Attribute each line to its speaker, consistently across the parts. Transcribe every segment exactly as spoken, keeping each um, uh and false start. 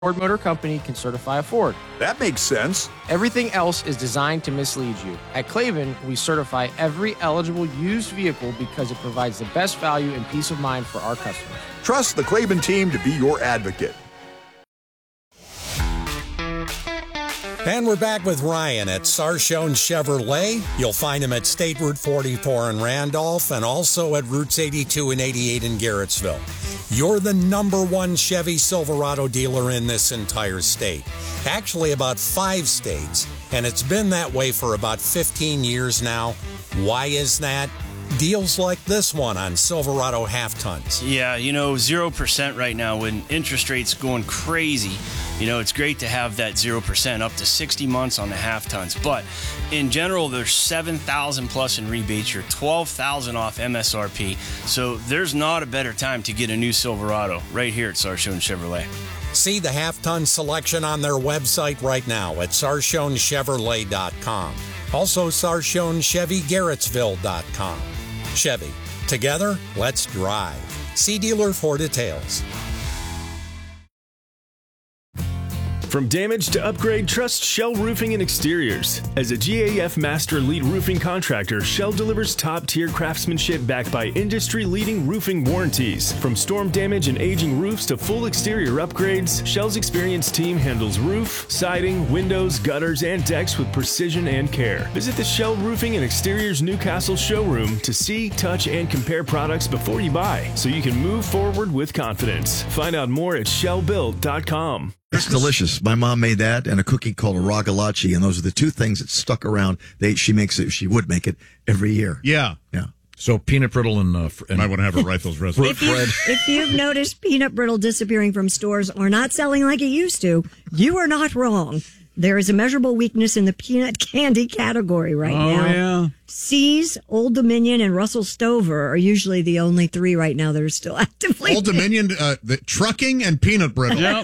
Speaker 1: Ford Motor Company can certify a Ford.
Speaker 2: That makes sense.
Speaker 1: Everything else is designed to mislead you. At Klavan, we certify every eligible used vehicle because it provides the best value and peace of mind for our customers.
Speaker 2: Trust the Klavan team to be your advocate.
Speaker 3: And we're back with Ryan at Sarshone Chevrolet. You'll find him at State Route forty-four in Randolph and also at Routes eighty-two and eighty-eight in Garrettsville. You're the number one Chevy Silverado dealer in this entire state. Actually, about five states. And it's been that way for about fifteen years now. Why is that? Deals like this one on Silverado half-tons.
Speaker 4: Yeah, you know, zero percent right now when interest rates going crazy. You know, it's great to have that zero percent up to sixty months on the half-tons. But in general, there's seven thousand plus in rebates. You're twelve thousand off M S R P. So there's not a better time to get a new Silverado right here at Sarshone Chevrolet.
Speaker 3: See the half-ton selection on their website right now at sarshone chevrolet dot com. Also, sarshone chevy garrettsville dot com. Chevy. Together, let's drive. See dealer for details.
Speaker 5: From damage to upgrade, trust Shell Roofing and Exteriors. As a G A F Master Elite Roofing Contractor, Shell delivers top-tier craftsmanship backed by industry-leading roofing warranties. From storm damage and aging roofs to full exterior upgrades, Shell's experienced team handles roof, siding, windows, gutters, and decks with precision and care. Visit the Shell Roofing and Exteriors Newcastle showroom to see, touch, and compare products before you buy, so you can move forward with confidence. Find out more at shell built dot com.
Speaker 6: It's delicious. My mom made that and a cookie called a ragalachi, and those are the two things that stuck around. They she makes it. She would make it every year.
Speaker 7: Yeah,
Speaker 6: yeah.
Speaker 8: So peanut brittle and, uh, and
Speaker 7: might want to have her write those recipes.
Speaker 9: If, you, if you've noticed peanut brittle disappearing from stores or not selling like it used to, you are not wrong. There is a measurable weakness in the peanut candy category right
Speaker 10: oh,
Speaker 9: now.
Speaker 10: Yeah.
Speaker 9: See's, Old Dominion, and Russell Stover are usually the only three right now that are still actively.
Speaker 7: Old Dominion, uh, the trucking, and peanut brittle.
Speaker 10: Yep.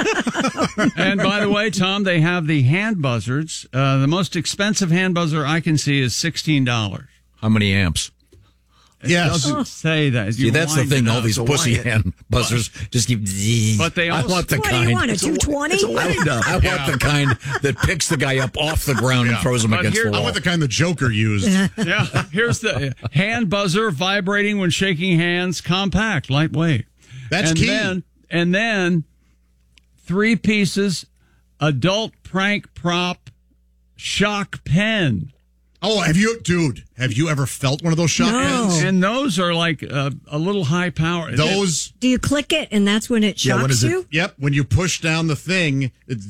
Speaker 10: And by the way, Tom, they have the hand buzzards. Uh, the most expensive hand buzzer I can see is sixteen dollars.
Speaker 8: How many amps?
Speaker 10: It
Speaker 7: yes.
Speaker 10: doesn't say that.
Speaker 8: See, that's the thing. All these pussy hand buzzers just keep.
Speaker 10: But they also,
Speaker 8: I want the
Speaker 9: what
Speaker 8: kind.
Speaker 9: do you want, a two twenty?
Speaker 8: I want
Speaker 7: Yeah.
Speaker 8: the kind that picks the guy up off the ground
Speaker 7: Yeah.
Speaker 8: and throws him
Speaker 10: But
Speaker 8: against
Speaker 10: here-
Speaker 8: the
Speaker 7: I
Speaker 8: wall.
Speaker 7: want the kind the Joker used.
Speaker 10: yeah, here's the hand buzzer vibrating when shaking hands, compact, lightweight.
Speaker 7: That's
Speaker 10: and
Speaker 7: key.
Speaker 10: Then, and then three pieces, adult prank prop, shock pen.
Speaker 7: Oh, have you, dude? Have you ever felt one of those shot
Speaker 9: No.
Speaker 7: pens?
Speaker 10: And those are like uh, a little high power.
Speaker 7: Those.
Speaker 9: Do you click it and that's when it
Speaker 6: Yeah,
Speaker 9: shocks
Speaker 6: what is it?
Speaker 9: you?
Speaker 7: Yep. When you push down the thing, it's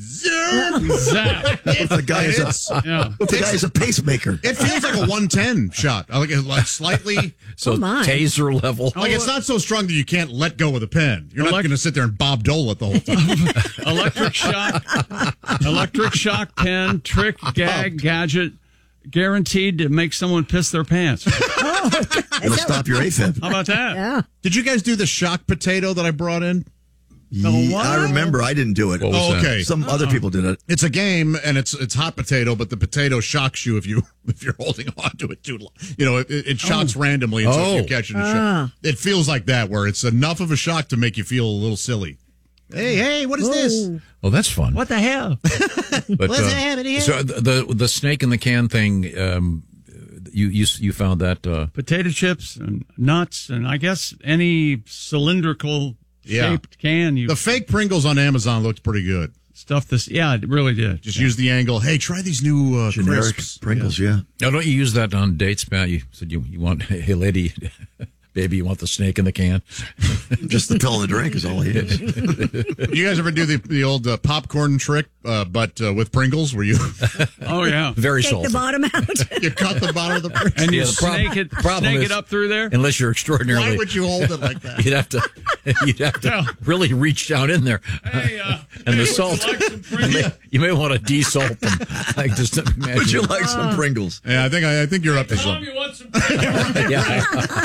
Speaker 10: Zap.
Speaker 6: The guy is
Speaker 7: It's-
Speaker 6: a
Speaker 10: Yeah.
Speaker 6: the guy is a pacemaker.
Speaker 7: It feels like a one ten shot. I Like it's like slightly.
Speaker 8: so
Speaker 9: Oh, my.
Speaker 8: taser level.
Speaker 7: Like it's not so strong that you can't let go of the pen. You're not
Speaker 10: Elect-
Speaker 7: going to sit there and Bob Dole it the whole time.
Speaker 10: Electric shock, electric shock pen, trick, gag, gadget, guaranteed to make someone piss their pants.
Speaker 6: It'll stop your AFib.
Speaker 10: How about that?
Speaker 9: Yeah.
Speaker 7: Did you guys do the shock potato that I brought in?
Speaker 6: Ye- I remember. I didn't do it.
Speaker 8: What was
Speaker 7: Oh,
Speaker 8: that?
Speaker 7: okay.
Speaker 6: Some other people did it.
Speaker 7: It's a game, and it's it's hot potato, but the potato shocks you if you if you're holding on to it too long. You know, it, it shocks randomly, and so if
Speaker 8: Oh.
Speaker 7: you catch it, it,
Speaker 9: Ah.
Speaker 7: shock. It feels like that, where it's enough of a shock to make you feel a little silly. Hey, hey, what is this?
Speaker 8: Oh, that's fun.
Speaker 10: What the hell?
Speaker 8: But,
Speaker 7: What's
Speaker 8: uh,
Speaker 7: happening here?
Speaker 8: So the the snake in the can thing, um, you you you found that uh,
Speaker 10: Potato chips and nuts, and I guess any cylindrical
Speaker 7: Yeah.
Speaker 10: shaped can you
Speaker 7: The fake Pringles on Amazon looked pretty good.
Speaker 10: stuff this. Yeah, it really did.
Speaker 7: Just use the angle. Hey, try these new uh,
Speaker 6: Generic
Speaker 7: crisps.
Speaker 6: Pringles, yeah.
Speaker 8: now don't you use that on dates, Pat? You said you you want hey lady, baby, you want the snake in the can?
Speaker 6: Just the pill in the drink is all he is.
Speaker 7: You guys ever do the the old uh, popcorn trick, uh, but uh, with Pringles, where you
Speaker 10: Oh yeah,
Speaker 8: Very
Speaker 9: Take
Speaker 8: salty.
Speaker 9: the bottom out.
Speaker 7: you cut the bottom of the Pringles?
Speaker 10: and you
Speaker 8: Yeah, the prob-
Speaker 10: snake it,
Speaker 8: problem
Speaker 10: snake
Speaker 8: is-
Speaker 10: it up through there.
Speaker 8: Unless you're extraordinarily,
Speaker 7: Why would you hold it like that?
Speaker 8: you'd have to you'd have to
Speaker 10: Yeah.
Speaker 8: really reach down in there.
Speaker 10: Hey, uh,
Speaker 8: and the
Speaker 10: hey,
Speaker 8: salt,
Speaker 10: would you like some
Speaker 8: you,
Speaker 10: Pringles?
Speaker 8: may, you may want to de-salt them. Like just imagine.
Speaker 6: Would you like some Pringles?
Speaker 7: Yeah, I think I, I think you're up to
Speaker 10: Tom,
Speaker 7: something.
Speaker 10: you want some Pringles?
Speaker 8: Yeah.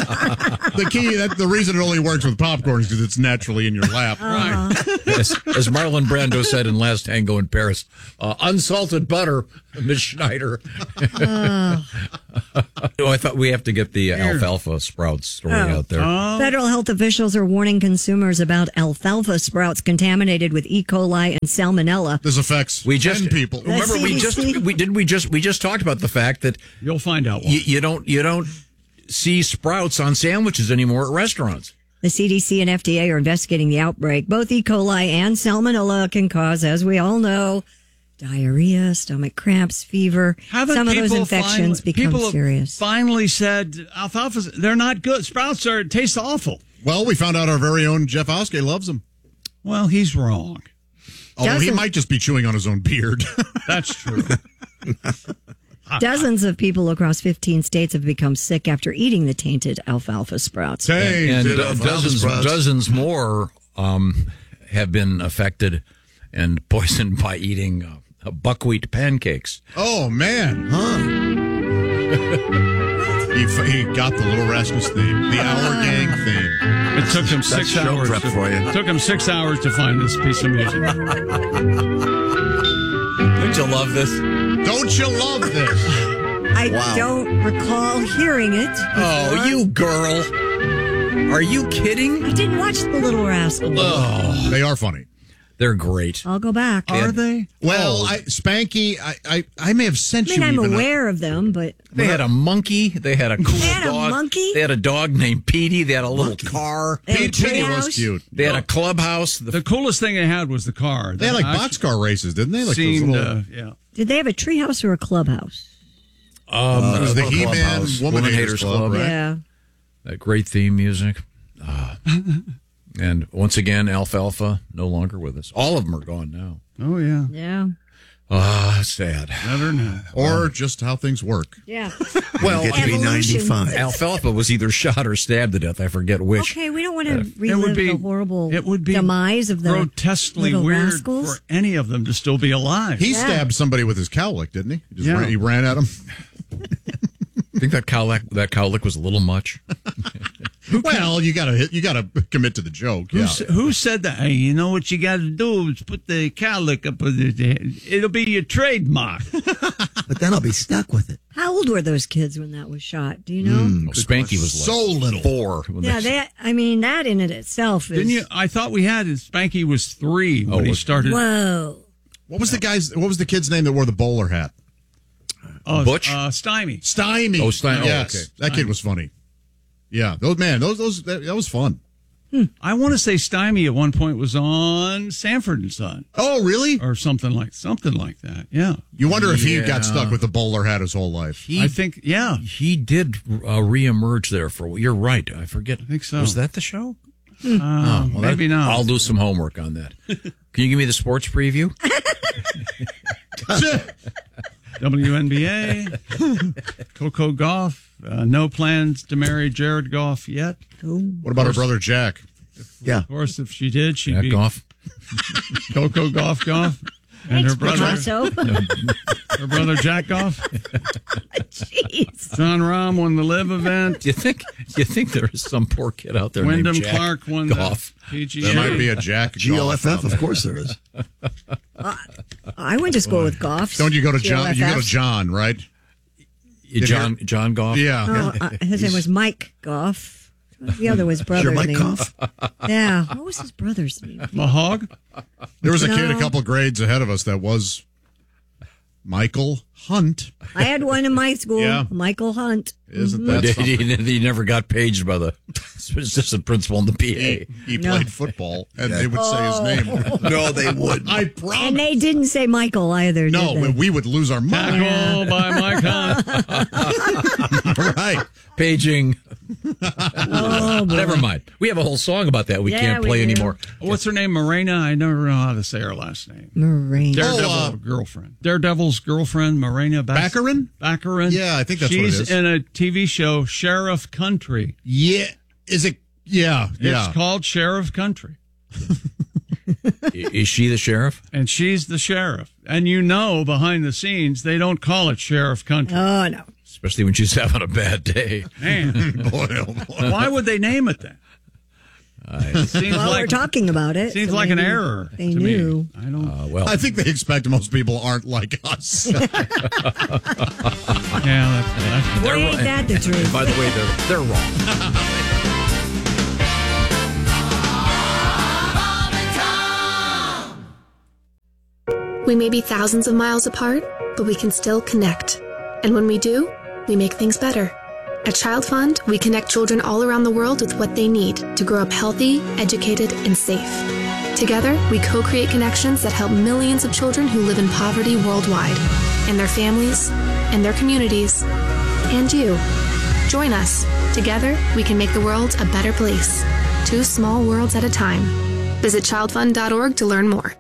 Speaker 7: The key, that, the reason it only works with popcorn is because it's naturally in your lap.
Speaker 10: Right.
Speaker 8: as, as Marlon Brando said in Last Tango in Paris. Uh, unsalted butter, Miss Schneider.
Speaker 9: Uh.
Speaker 8: Oh, I thought we have to get the uh, alfalfa sprouts story
Speaker 9: Oh.
Speaker 8: out there.
Speaker 9: Federal health officials are warning consumers about alfalfa sprouts contaminated with E. coli and salmonella.
Speaker 7: This affects
Speaker 8: we just
Speaker 7: ten people.
Speaker 9: The
Speaker 8: Remember, we
Speaker 9: C D C?
Speaker 8: just we didn't we just we just talked about the fact that
Speaker 10: you'll find out why.
Speaker 8: you, you don't you don't see sprouts on sandwiches anymore at restaurants.
Speaker 9: The C D C and F D A are investigating the outbreak. Both E. coli and salmonella can cause, as we all know, diarrhea, stomach cramps, fever.
Speaker 10: Haven't
Speaker 9: Some of those
Speaker 10: people
Speaker 9: infections
Speaker 10: finally,
Speaker 9: become
Speaker 10: people have
Speaker 9: serious.
Speaker 10: finally said alfalfa, they're not good. Sprouts are taste awful.
Speaker 7: Well, we found out our very own Jeff Oskey loves them.
Speaker 10: Well, he's wrong.
Speaker 7: Although he
Speaker 9: Doesn't-
Speaker 7: might just be chewing on his own beard.
Speaker 10: That's true.
Speaker 9: Dozens of people across fifteen states have become sick after eating the tainted alfalfa sprouts.
Speaker 8: And
Speaker 7: Tainted
Speaker 8: uh,
Speaker 7: alfalfa
Speaker 8: dozens
Speaker 7: sprouts.
Speaker 8: dozens more um, have been affected and poisoned by eating uh, buckwheat pancakes.
Speaker 7: Oh, man. Huh? he, f- he got the Little Rascals theme, the Our Gang theme.
Speaker 10: It took him
Speaker 6: That's
Speaker 10: six
Speaker 6: show
Speaker 10: hours.
Speaker 6: prep
Speaker 10: to,
Speaker 6: for you.
Speaker 10: It took him six hours to find this piece of music.
Speaker 8: Don't you love this?
Speaker 7: Don't you love this?
Speaker 9: I
Speaker 6: Wow.
Speaker 9: don't recall hearing it.
Speaker 8: Oh,
Speaker 9: before.
Speaker 8: you girl. Are you kidding?
Speaker 9: I didn't watch The Little Rascals.
Speaker 8: Oh,
Speaker 7: They are funny.
Speaker 8: they're great.
Speaker 9: I'll go back.
Speaker 10: Are they?
Speaker 7: Well, I, Spanky, I, I, I may have
Speaker 9: I
Speaker 7: sent
Speaker 9: mean,
Speaker 7: you
Speaker 9: I'm
Speaker 7: even a-
Speaker 9: aware of them, but
Speaker 8: They had a monkey. They had a cool
Speaker 9: They had a
Speaker 8: dog.
Speaker 9: monkey?
Speaker 8: They had a dog named Petey. They had a little car.
Speaker 9: They had a
Speaker 7: Pete Petey
Speaker 9: treehouse?
Speaker 7: was cute.
Speaker 8: They had a clubhouse. The,
Speaker 10: The coolest thing they had was the car.
Speaker 7: They had like
Speaker 10: I
Speaker 7: boxcar races, didn't they? Like those
Speaker 10: seemed,
Speaker 7: little,
Speaker 10: uh, yeah.
Speaker 9: did they have a treehouse or a clubhouse?
Speaker 8: um,
Speaker 7: it was the
Speaker 8: uh,
Speaker 7: He-Man
Speaker 8: Clubhouse,
Speaker 7: Woman,
Speaker 8: Woman
Speaker 7: Haters, Club, right?
Speaker 9: Yeah.
Speaker 8: That great theme music. Ah. And once again, Alfalfa no longer with us. All of them are gone now.
Speaker 10: Oh, yeah.
Speaker 9: Yeah.
Speaker 8: Ah, sad.
Speaker 10: Better now.
Speaker 7: Or just how things work.
Speaker 9: Yeah.
Speaker 8: Well,
Speaker 6: Get to be
Speaker 9: Evolution.
Speaker 6: ninety-five.
Speaker 8: Alfalfa was either shot or stabbed to death. I forget which.
Speaker 9: Okay, we don't want to
Speaker 10: It
Speaker 9: relive
Speaker 10: would be
Speaker 9: the horrible
Speaker 10: it would be
Speaker 9: demise of the
Speaker 10: grotesquely
Speaker 9: Little
Speaker 10: weird
Speaker 9: Rascals.
Speaker 10: for any of them to still be alive.
Speaker 7: He
Speaker 9: Yeah.
Speaker 7: stabbed somebody with his cowlick, didn't he? He, just
Speaker 10: Yeah.
Speaker 7: ran, he ran at him.
Speaker 8: I think that cowlick, that cowlick was a little much.
Speaker 7: Well, you gotta hit. You gotta commit to the joke.
Speaker 10: Who,
Speaker 7: Yeah.
Speaker 10: s- who said that? Hey, you know what you got to do is put the cowlick up with it. It'll be your trademark.
Speaker 6: But then I'll be stuck with it.
Speaker 9: How old were those kids when that was shot? Do you know?
Speaker 8: Oh, Spanky was like
Speaker 7: So little.
Speaker 8: four. when
Speaker 9: Yeah,
Speaker 8: they-
Speaker 9: that. I mean, that in it itself is.
Speaker 10: Didn't you? I thought we had it. Spanky was three when
Speaker 8: Oh,
Speaker 10: he
Speaker 8: was-
Speaker 10: started.
Speaker 9: Whoa.
Speaker 7: What was the guy's? What was the kid's name that wore the bowler hat?
Speaker 10: Oh,
Speaker 8: Butch?
Speaker 10: Uh, Stymie.
Speaker 7: Stymie.
Speaker 8: Oh, Stymie. Oh,
Speaker 7: Yes,
Speaker 8: okay.
Speaker 7: that kid was funny. Yeah, those man, those those that, that was fun.
Speaker 10: I want to say Stymie at one point was on Sanford and Son
Speaker 7: Oh, really?
Speaker 10: or something like something like that. Yeah,
Speaker 7: You wonder if he
Speaker 8: Yeah.
Speaker 7: got stuck with the bowler hat his whole life.
Speaker 8: He,
Speaker 10: I think. Yeah,
Speaker 8: he did uh, reemerge there for. You're right. I forget. I
Speaker 10: think so.
Speaker 8: Was that the show?
Speaker 10: uh,
Speaker 8: Oh, well,
Speaker 10: maybe
Speaker 8: that-
Speaker 10: not.
Speaker 8: I'll do some homework on that. Can you give me the sports preview?
Speaker 10: W N B A, Coco Goff. Uh, no plans to marry Jared Goff yet.
Speaker 7: What about her brother Jack?
Speaker 6: Yeah.
Speaker 10: Of course, if she did, she'd
Speaker 8: Back
Speaker 10: be
Speaker 8: off.
Speaker 10: Coco Goff Goff. And her brother,
Speaker 9: So,
Speaker 10: her brother Jack Goff.
Speaker 9: jeez.
Speaker 10: John Rahm won the Live event.
Speaker 8: Do you think? Do you think there is some poor kid out there
Speaker 10: Wyndham
Speaker 8: named Jack
Speaker 10: Clark won
Speaker 8: Goff?
Speaker 10: the P G A.
Speaker 7: There might be a Jack.
Speaker 6: G L F F,
Speaker 7: Goff.
Speaker 6: of course there is.
Speaker 9: I went to school with Goff.
Speaker 7: Don't you go to John? You go to
Speaker 9: G L F F.
Speaker 7: John, right?
Speaker 8: John John Goff.
Speaker 7: Yeah.
Speaker 9: Oh, uh, his name was Mike Goff. The other was brother's
Speaker 6: Sure, Mike
Speaker 9: name.
Speaker 6: Goff.
Speaker 9: Yeah. What was his brother's name?
Speaker 10: Mahog.
Speaker 7: There was a kid a
Speaker 9: No.
Speaker 7: couple grades ahead of us that was Michael Hunt.
Speaker 9: I had one in my school,
Speaker 7: Yeah.
Speaker 9: Michael Hunt.
Speaker 7: Isn't
Speaker 8: But
Speaker 7: that
Speaker 8: he,
Speaker 7: something?
Speaker 8: he, he never got paged by the assistant principal in the P A.
Speaker 7: He, he
Speaker 9: No.
Speaker 7: played football, and they would say his name.
Speaker 6: No, they wouldn't.
Speaker 7: I
Speaker 9: And
Speaker 7: promise.
Speaker 9: they didn't say Michael either,
Speaker 7: No,
Speaker 9: did they?
Speaker 7: we would lose our mind.
Speaker 10: Tackle by Mike Hunt.
Speaker 7: Right.
Speaker 8: Paging.
Speaker 9: Oh, boy.
Speaker 8: Never mind. We have a whole song about that. We
Speaker 9: Yeah,
Speaker 8: can't
Speaker 9: we
Speaker 8: play
Speaker 9: do.
Speaker 8: anymore.
Speaker 10: What's her name? Morena. I never know how to say her last name.
Speaker 9: Marine.
Speaker 10: Daredevil
Speaker 7: Oh, uh,
Speaker 10: girlfriend. Daredevil's girlfriend, Morena Bac-
Speaker 7: Baccarin?
Speaker 10: Baccarin.
Speaker 7: Yeah, I think that's what it
Speaker 10: She's
Speaker 7: is.
Speaker 10: in a T V show, Sheriff Country.
Speaker 7: Yeah. Is it? Yeah. Yeah.
Speaker 10: It's called Sheriff Country.
Speaker 8: I- Is she the sheriff?
Speaker 10: And she's the sheriff. And you know, behind the scenes, they don't call it Sheriff Country.
Speaker 9: Oh, no.
Speaker 8: Especially when she's having a bad day.
Speaker 10: Man,
Speaker 7: Boy, oh boy.
Speaker 10: why would they name it that?
Speaker 8: I,
Speaker 10: Seems
Speaker 9: Well,
Speaker 10: like
Speaker 9: we're talking about it.
Speaker 10: seems
Speaker 9: so
Speaker 10: like an
Speaker 9: maybe
Speaker 10: error.
Speaker 9: They
Speaker 10: to
Speaker 9: knew.
Speaker 10: Me. I don't.
Speaker 8: uh, well,
Speaker 7: I think they expect most people aren't like us.
Speaker 10: Yeah, that's, that's
Speaker 8: they're
Speaker 9: Boy, ain't
Speaker 8: wrong.
Speaker 9: that the truth.
Speaker 8: And by the way, they're, they're wrong.
Speaker 11: We may be thousands of miles apart, but we can still connect. And when we do, we make things better. At Child Fund, we connect children all around the world with what they need to grow up healthy, educated, and safe. Together, we co-create connections that help millions of children who live in poverty worldwide, and their families, and their communities, and you. Join us. Together, we can make the world a better place. Two small worlds at a time. Visit child fund dot org to learn more.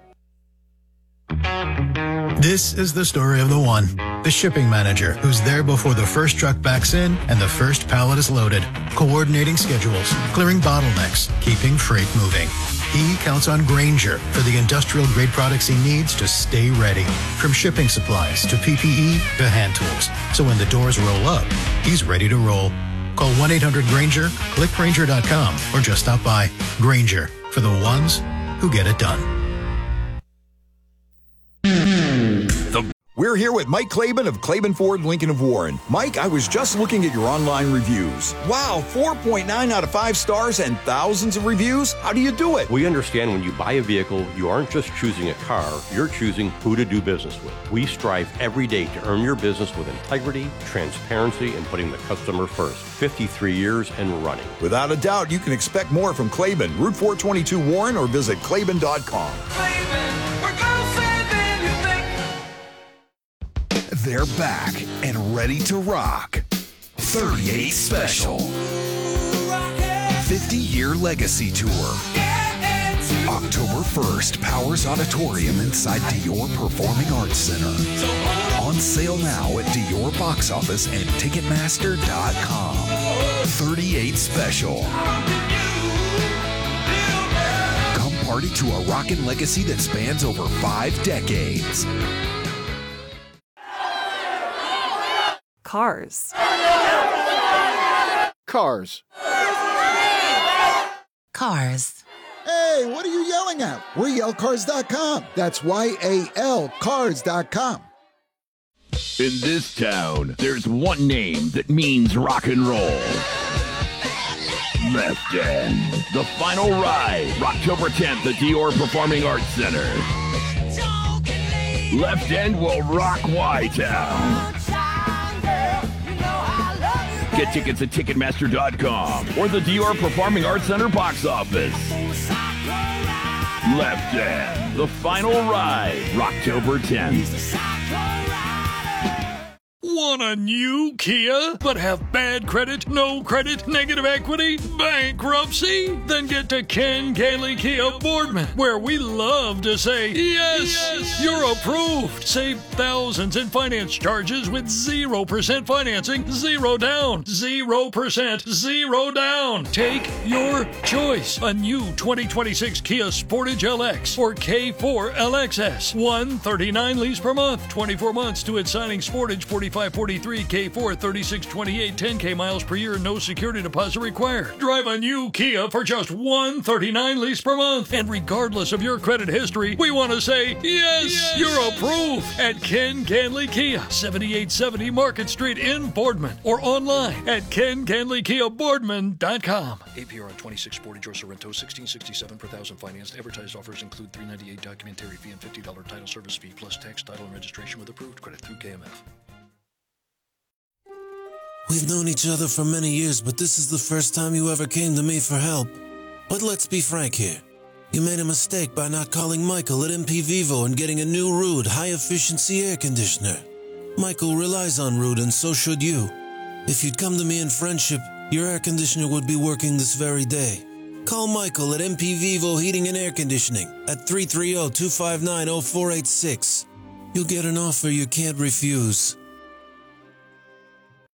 Speaker 12: This is the story of the one, the shipping manager, who's there before the first truck backs in and the first pallet is loaded, coordinating schedules, clearing bottlenecks, keeping freight moving. He counts on Grainger for the industrial-grade products he needs to stay ready, from shipping supplies to P P E to hand tools. So when the doors roll up, he's ready to roll. Call one eight hundred Grainger, click Grainger dot com, or just stop by. Grainger, for the ones who get it done.
Speaker 2: We're here with Mike Claiborne of Claiborne Ford Lincoln of Warren. Mike, I was just looking at your online reviews. Wow, four point nine out of five stars and thousands of reviews? How do you do it?
Speaker 13: We understand when you buy a vehicle, you aren't just choosing a car, you're choosing who to do business with. We strive every day to earn your business with integrity, transparency, and putting the customer first. fifty-three years and running.
Speaker 2: Without a doubt, you can expect more from Claiborne, Route four twenty-two Warren, or visit Claiborne dot com.
Speaker 14: They're back and ready to rock. thirty-eight Special. fifty-year Legacy Tour. October first, Powers Auditorium inside Dior Performing Arts Center. On sale now at Dior Box Office and Ticketmaster dot com. thirty-eight Special. Come party to a rockin' legacy that spans over five decades.
Speaker 15: Cars.
Speaker 1: Cars.
Speaker 16: Cars.
Speaker 17: Hey, what are you yelling at? We're Yale Cars dot com. That's Y A L Cars dot com.
Speaker 18: In this town, there's one name that means rock and roll. Left End. The final ride, October tenth at Dior Performing Arts Center. Left End will rock Y-Town. Get tickets at Ticketmaster dot com or the Dior Performing Arts Center box office. Left End, the final ride, October tenth.
Speaker 19: Want a new Kia, but have bad credit, no credit, negative equity, bankruptcy? Then get to Ken Ganley Kia Boardman, where we love to say, yes, yes, you're approved. Save thousands in finance charges with zero percent financing, zero down, zero percent, zero down. Take your choice. A new twenty twenty-six Kia Sportage L X or K four L X S. one thirty-nine lease per month, twenty-four months to its signing. Sportage forty-five forty-three, K four thirty-six twenty-eight, ten K miles per year, no security deposit required. Drive a new Kia for just one thirty-nine lease per month. And regardless of your credit history, we want to say, yes, yes, you're approved at Ken Ganley Kia, seventy-eight seventy Market Street in Boardman, or online at ken ganley kia boardman dot com.
Speaker 20: A P R on twenty-six Sportage or Sorrento, sixteen sixty-seven per thousand financed. Advertised offers include three ninety-eight documentary fee and fifty dollars title service fee plus tax, title, and registration with approved credit through K M F.
Speaker 21: We've known each other for many years, but this is the first time you ever came to me for help. But let's be frank here. You made a mistake by not calling Michael at M P Vivo and getting a new Ruud high-efficiency air conditioner. Michael relies on Ruud, and so should you. If you'd come to me in friendship, your air conditioner would be working this very day. Call Michael at M P Vivo Heating and Air Conditioning at three three zero, two five nine, zero four eight six. You'll get an offer you can't refuse.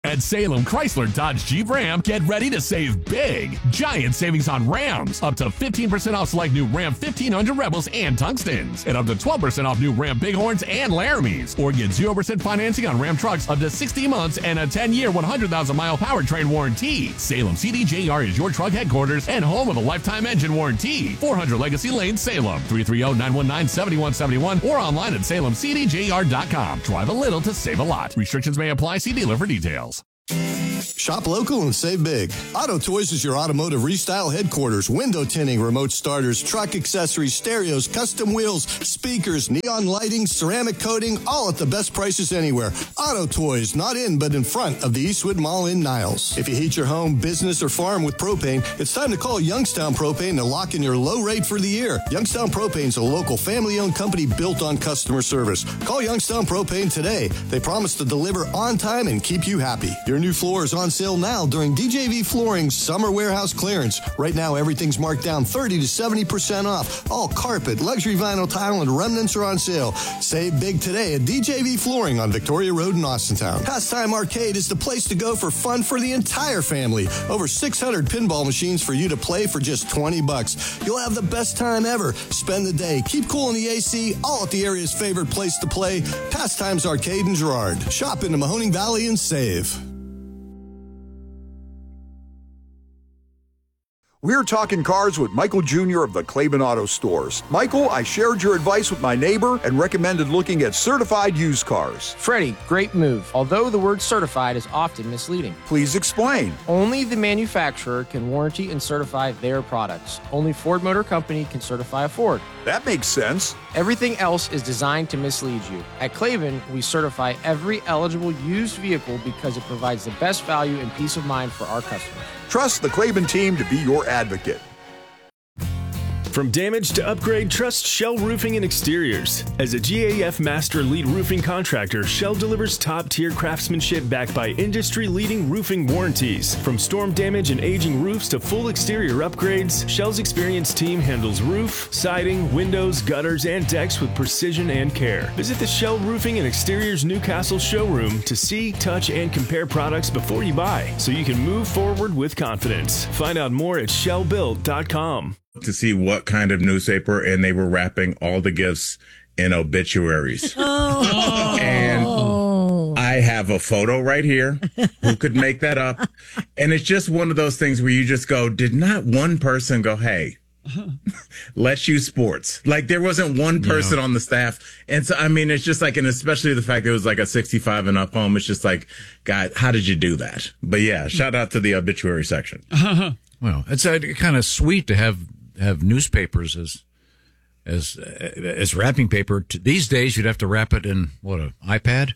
Speaker 15: At Salem Chrysler Dodge Jeep Ram, get ready to save big. Giant savings on Rams. Up to fifteen percent off select new Ram fifteen hundred Rebels and Tungstens. And up to twelve percent off new Ram Bighorns and Laramies. Or get zero percent financing on Ram trucks up to sixty months and a ten-year, one hundred thousand mile powertrain warranty. Salem C D J R is your truck headquarters and home of a lifetime engine warranty. four hundred Legacy Lane, Salem. three three zero, nine one nine, seven one seven one or online at salem c d j r dot com. Drive a little to save a lot. Restrictions may apply. See dealer for details.
Speaker 16: Shop local and save big. Auto Toys is your automotive restyle headquarters. Window tinting, remote starters, truck accessories, stereos, custom wheels, speakers, neon lighting, ceramic coating, all at the best prices anywhere. Auto Toys, not in, but in front of the Eastwood Mall in Niles. If you heat your home, business, or farm with propane, it's time to call Youngstown Propane to lock in your low rate for the year. Youngstown Propane is a local family-owned company built on customer service. Call Youngstown Propane today. They promise to deliver on time and keep you happy. Your new floor is on sale now during D J V Flooring's summer warehouse clearance. Right now, everything's marked down thirty to seventy percent off. All carpet, luxury vinyl tile, and remnants are on sale. Save big today at D J V Flooring on Victoria Road in Austintown. Pastime Arcade is the place to go for fun for the entire family. Over six hundred pinball machines for you to play for just twenty bucks. You'll have the best time ever. Spend the day, keep cool in the A C, all at the area's favorite place to play, Pastimes Arcade in Girard. Shop in the Mahoning Valley and save.
Speaker 2: We're talking cars with Michael Junior of the Claiborne Auto Stores. Michael, I shared your advice with my neighbor and recommended looking at certified used cars.
Speaker 1: Freddie, great move, although the word certified is often misleading.
Speaker 2: Please explain.
Speaker 1: Only the manufacturer can warranty and certify their products. Only Ford Motor Company can certify a Ford.
Speaker 2: That makes sense.
Speaker 1: Everything else is designed to mislead you. At Claiborne, we certify every eligible used vehicle because it provides the best value and peace of mind for our customers.
Speaker 2: Trust the Claiborne team to be your advocate.
Speaker 5: From damage to upgrade, trust Shell Roofing and Exteriors. As a G A F Master Lead Roofing Contractor, Shell delivers top-tier craftsmanship backed by industry-leading roofing warranties. From storm damage and aging roofs to full exterior upgrades, Shell's experienced team handles roof, siding, windows, gutters, and decks with precision and care. Visit the Shell Roofing and Exteriors Newcastle showroom to see, touch, and compare products before you buy, so you can move forward with confidence. Find out more at shell built dot com.
Speaker 22: To see what kind of newspaper, and they were wrapping all the gifts in obituaries.
Speaker 9: Oh.
Speaker 22: And I have a photo right here. Who could make that up? And it's just one of those things where you just go, did not one person go, hey, let's use sports? Like, there wasn't one person yeah. on the staff. And so, I mean, it's just like, and especially the fact that it was like a sixty-five and up home. It's just like, God, how did you do that? But yeah, shout out to the obituary section.
Speaker 8: Well, it's uh, kind of sweet to have have newspapers as as as wrapping paper. These days, you'd have to wrap it in what, an iPad.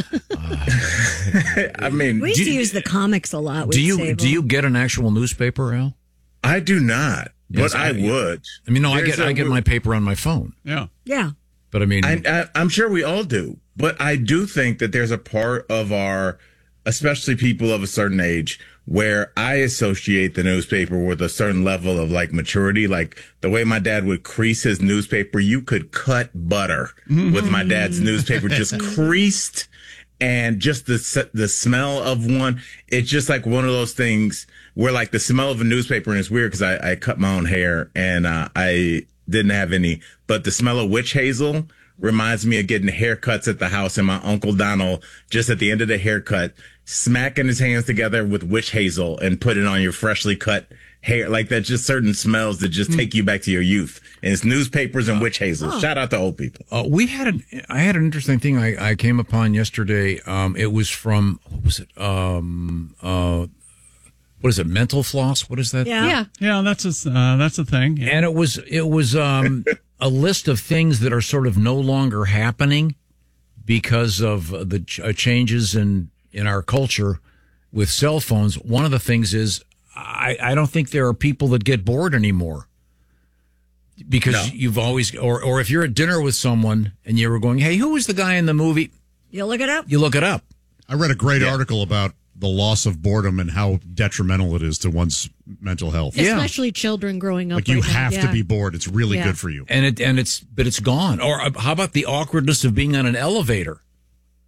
Speaker 8: Uh,
Speaker 22: I mean,
Speaker 9: we used to
Speaker 22: you,
Speaker 9: use the comics a lot.
Speaker 8: Do you
Speaker 9: Sable.
Speaker 8: do you get an actual newspaper, Al?
Speaker 22: I do not,
Speaker 8: yes,
Speaker 22: but I, I would.
Speaker 8: I mean, no,
Speaker 22: There's
Speaker 8: I get
Speaker 22: a,
Speaker 8: I get my paper on my phone.
Speaker 10: Yeah,
Speaker 9: yeah.
Speaker 8: But I mean,
Speaker 22: I, I, I'm sure we all do. But I do think that there's a part of our, especially people of a certain age, where I associate the newspaper with a certain level of like maturity. Like the way my dad would crease his newspaper, you could cut butter with my dad's newspaper, just creased, and just the the smell of one. It's just like one of those things where like the smell of a newspaper, and it's weird because I, I cut my own hair and uh, I didn't have any, but the smell of witch hazel reminds me of getting haircuts at the house, and my Uncle Donald, just at the end of the haircut, smacking his hands together with witch hazel and putting on your freshly cut hair. Like that, just certain smells that just take you back to your youth. And it's newspapers and witch hazel.
Speaker 8: Oh.
Speaker 22: Shout out to old people.
Speaker 8: Uh, we had an, I had an interesting thing I, I came upon yesterday. Um, it was from, what was it? Um, uh, what is it? Mental floss? What is that?
Speaker 9: Yeah.
Speaker 10: Yeah. Yeah. That's a, uh, that's a thing. Yeah.
Speaker 8: And it was, it was, um, a list of things that are sort of no longer happening because of the ch- uh, changes in, in our culture with cell phones. One of the things is I, I don't think there are people that get bored anymore because no. you've always, or, or if you're at dinner with someone and you were going, hey, who was the guy in the movie?
Speaker 9: You look it up.
Speaker 8: You look it up.
Speaker 7: I read a great
Speaker 8: yeah.
Speaker 7: article about the loss of boredom and how detrimental it is to one's mental health.
Speaker 23: Especially yeah. children growing up.
Speaker 7: Like you
Speaker 23: right
Speaker 7: have
Speaker 23: now.
Speaker 7: to
Speaker 23: yeah.
Speaker 7: be bored. It's really
Speaker 23: yeah.
Speaker 7: good for you.
Speaker 8: And it and it's but it's gone. Or how about the awkwardness of being on an elevator?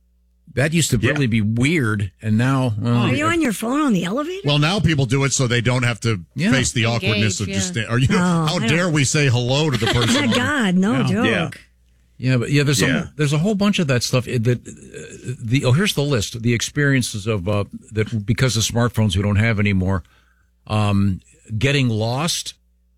Speaker 8: That used to really be weird, and now... Well,
Speaker 9: Are you on your phone on the elevator?
Speaker 7: Well, now people do it so they don't have to
Speaker 8: Yeah.
Speaker 7: face the
Speaker 9: Engage,
Speaker 7: awkwardness of
Speaker 9: yeah.
Speaker 7: just. Sta- are you?
Speaker 9: Oh,
Speaker 7: how
Speaker 9: I
Speaker 7: dare
Speaker 9: don't-
Speaker 7: we say hello to the person?
Speaker 9: Oh, God, no
Speaker 7: Yeah.
Speaker 9: joke.
Speaker 7: Yeah.
Speaker 8: Yeah, but yeah, there's
Speaker 7: Yeah.
Speaker 8: a there's a whole bunch of that stuff. That uh, the oh, here's the list: the experiences of uh, that because of smartphones we don't have anymore. Um, getting lost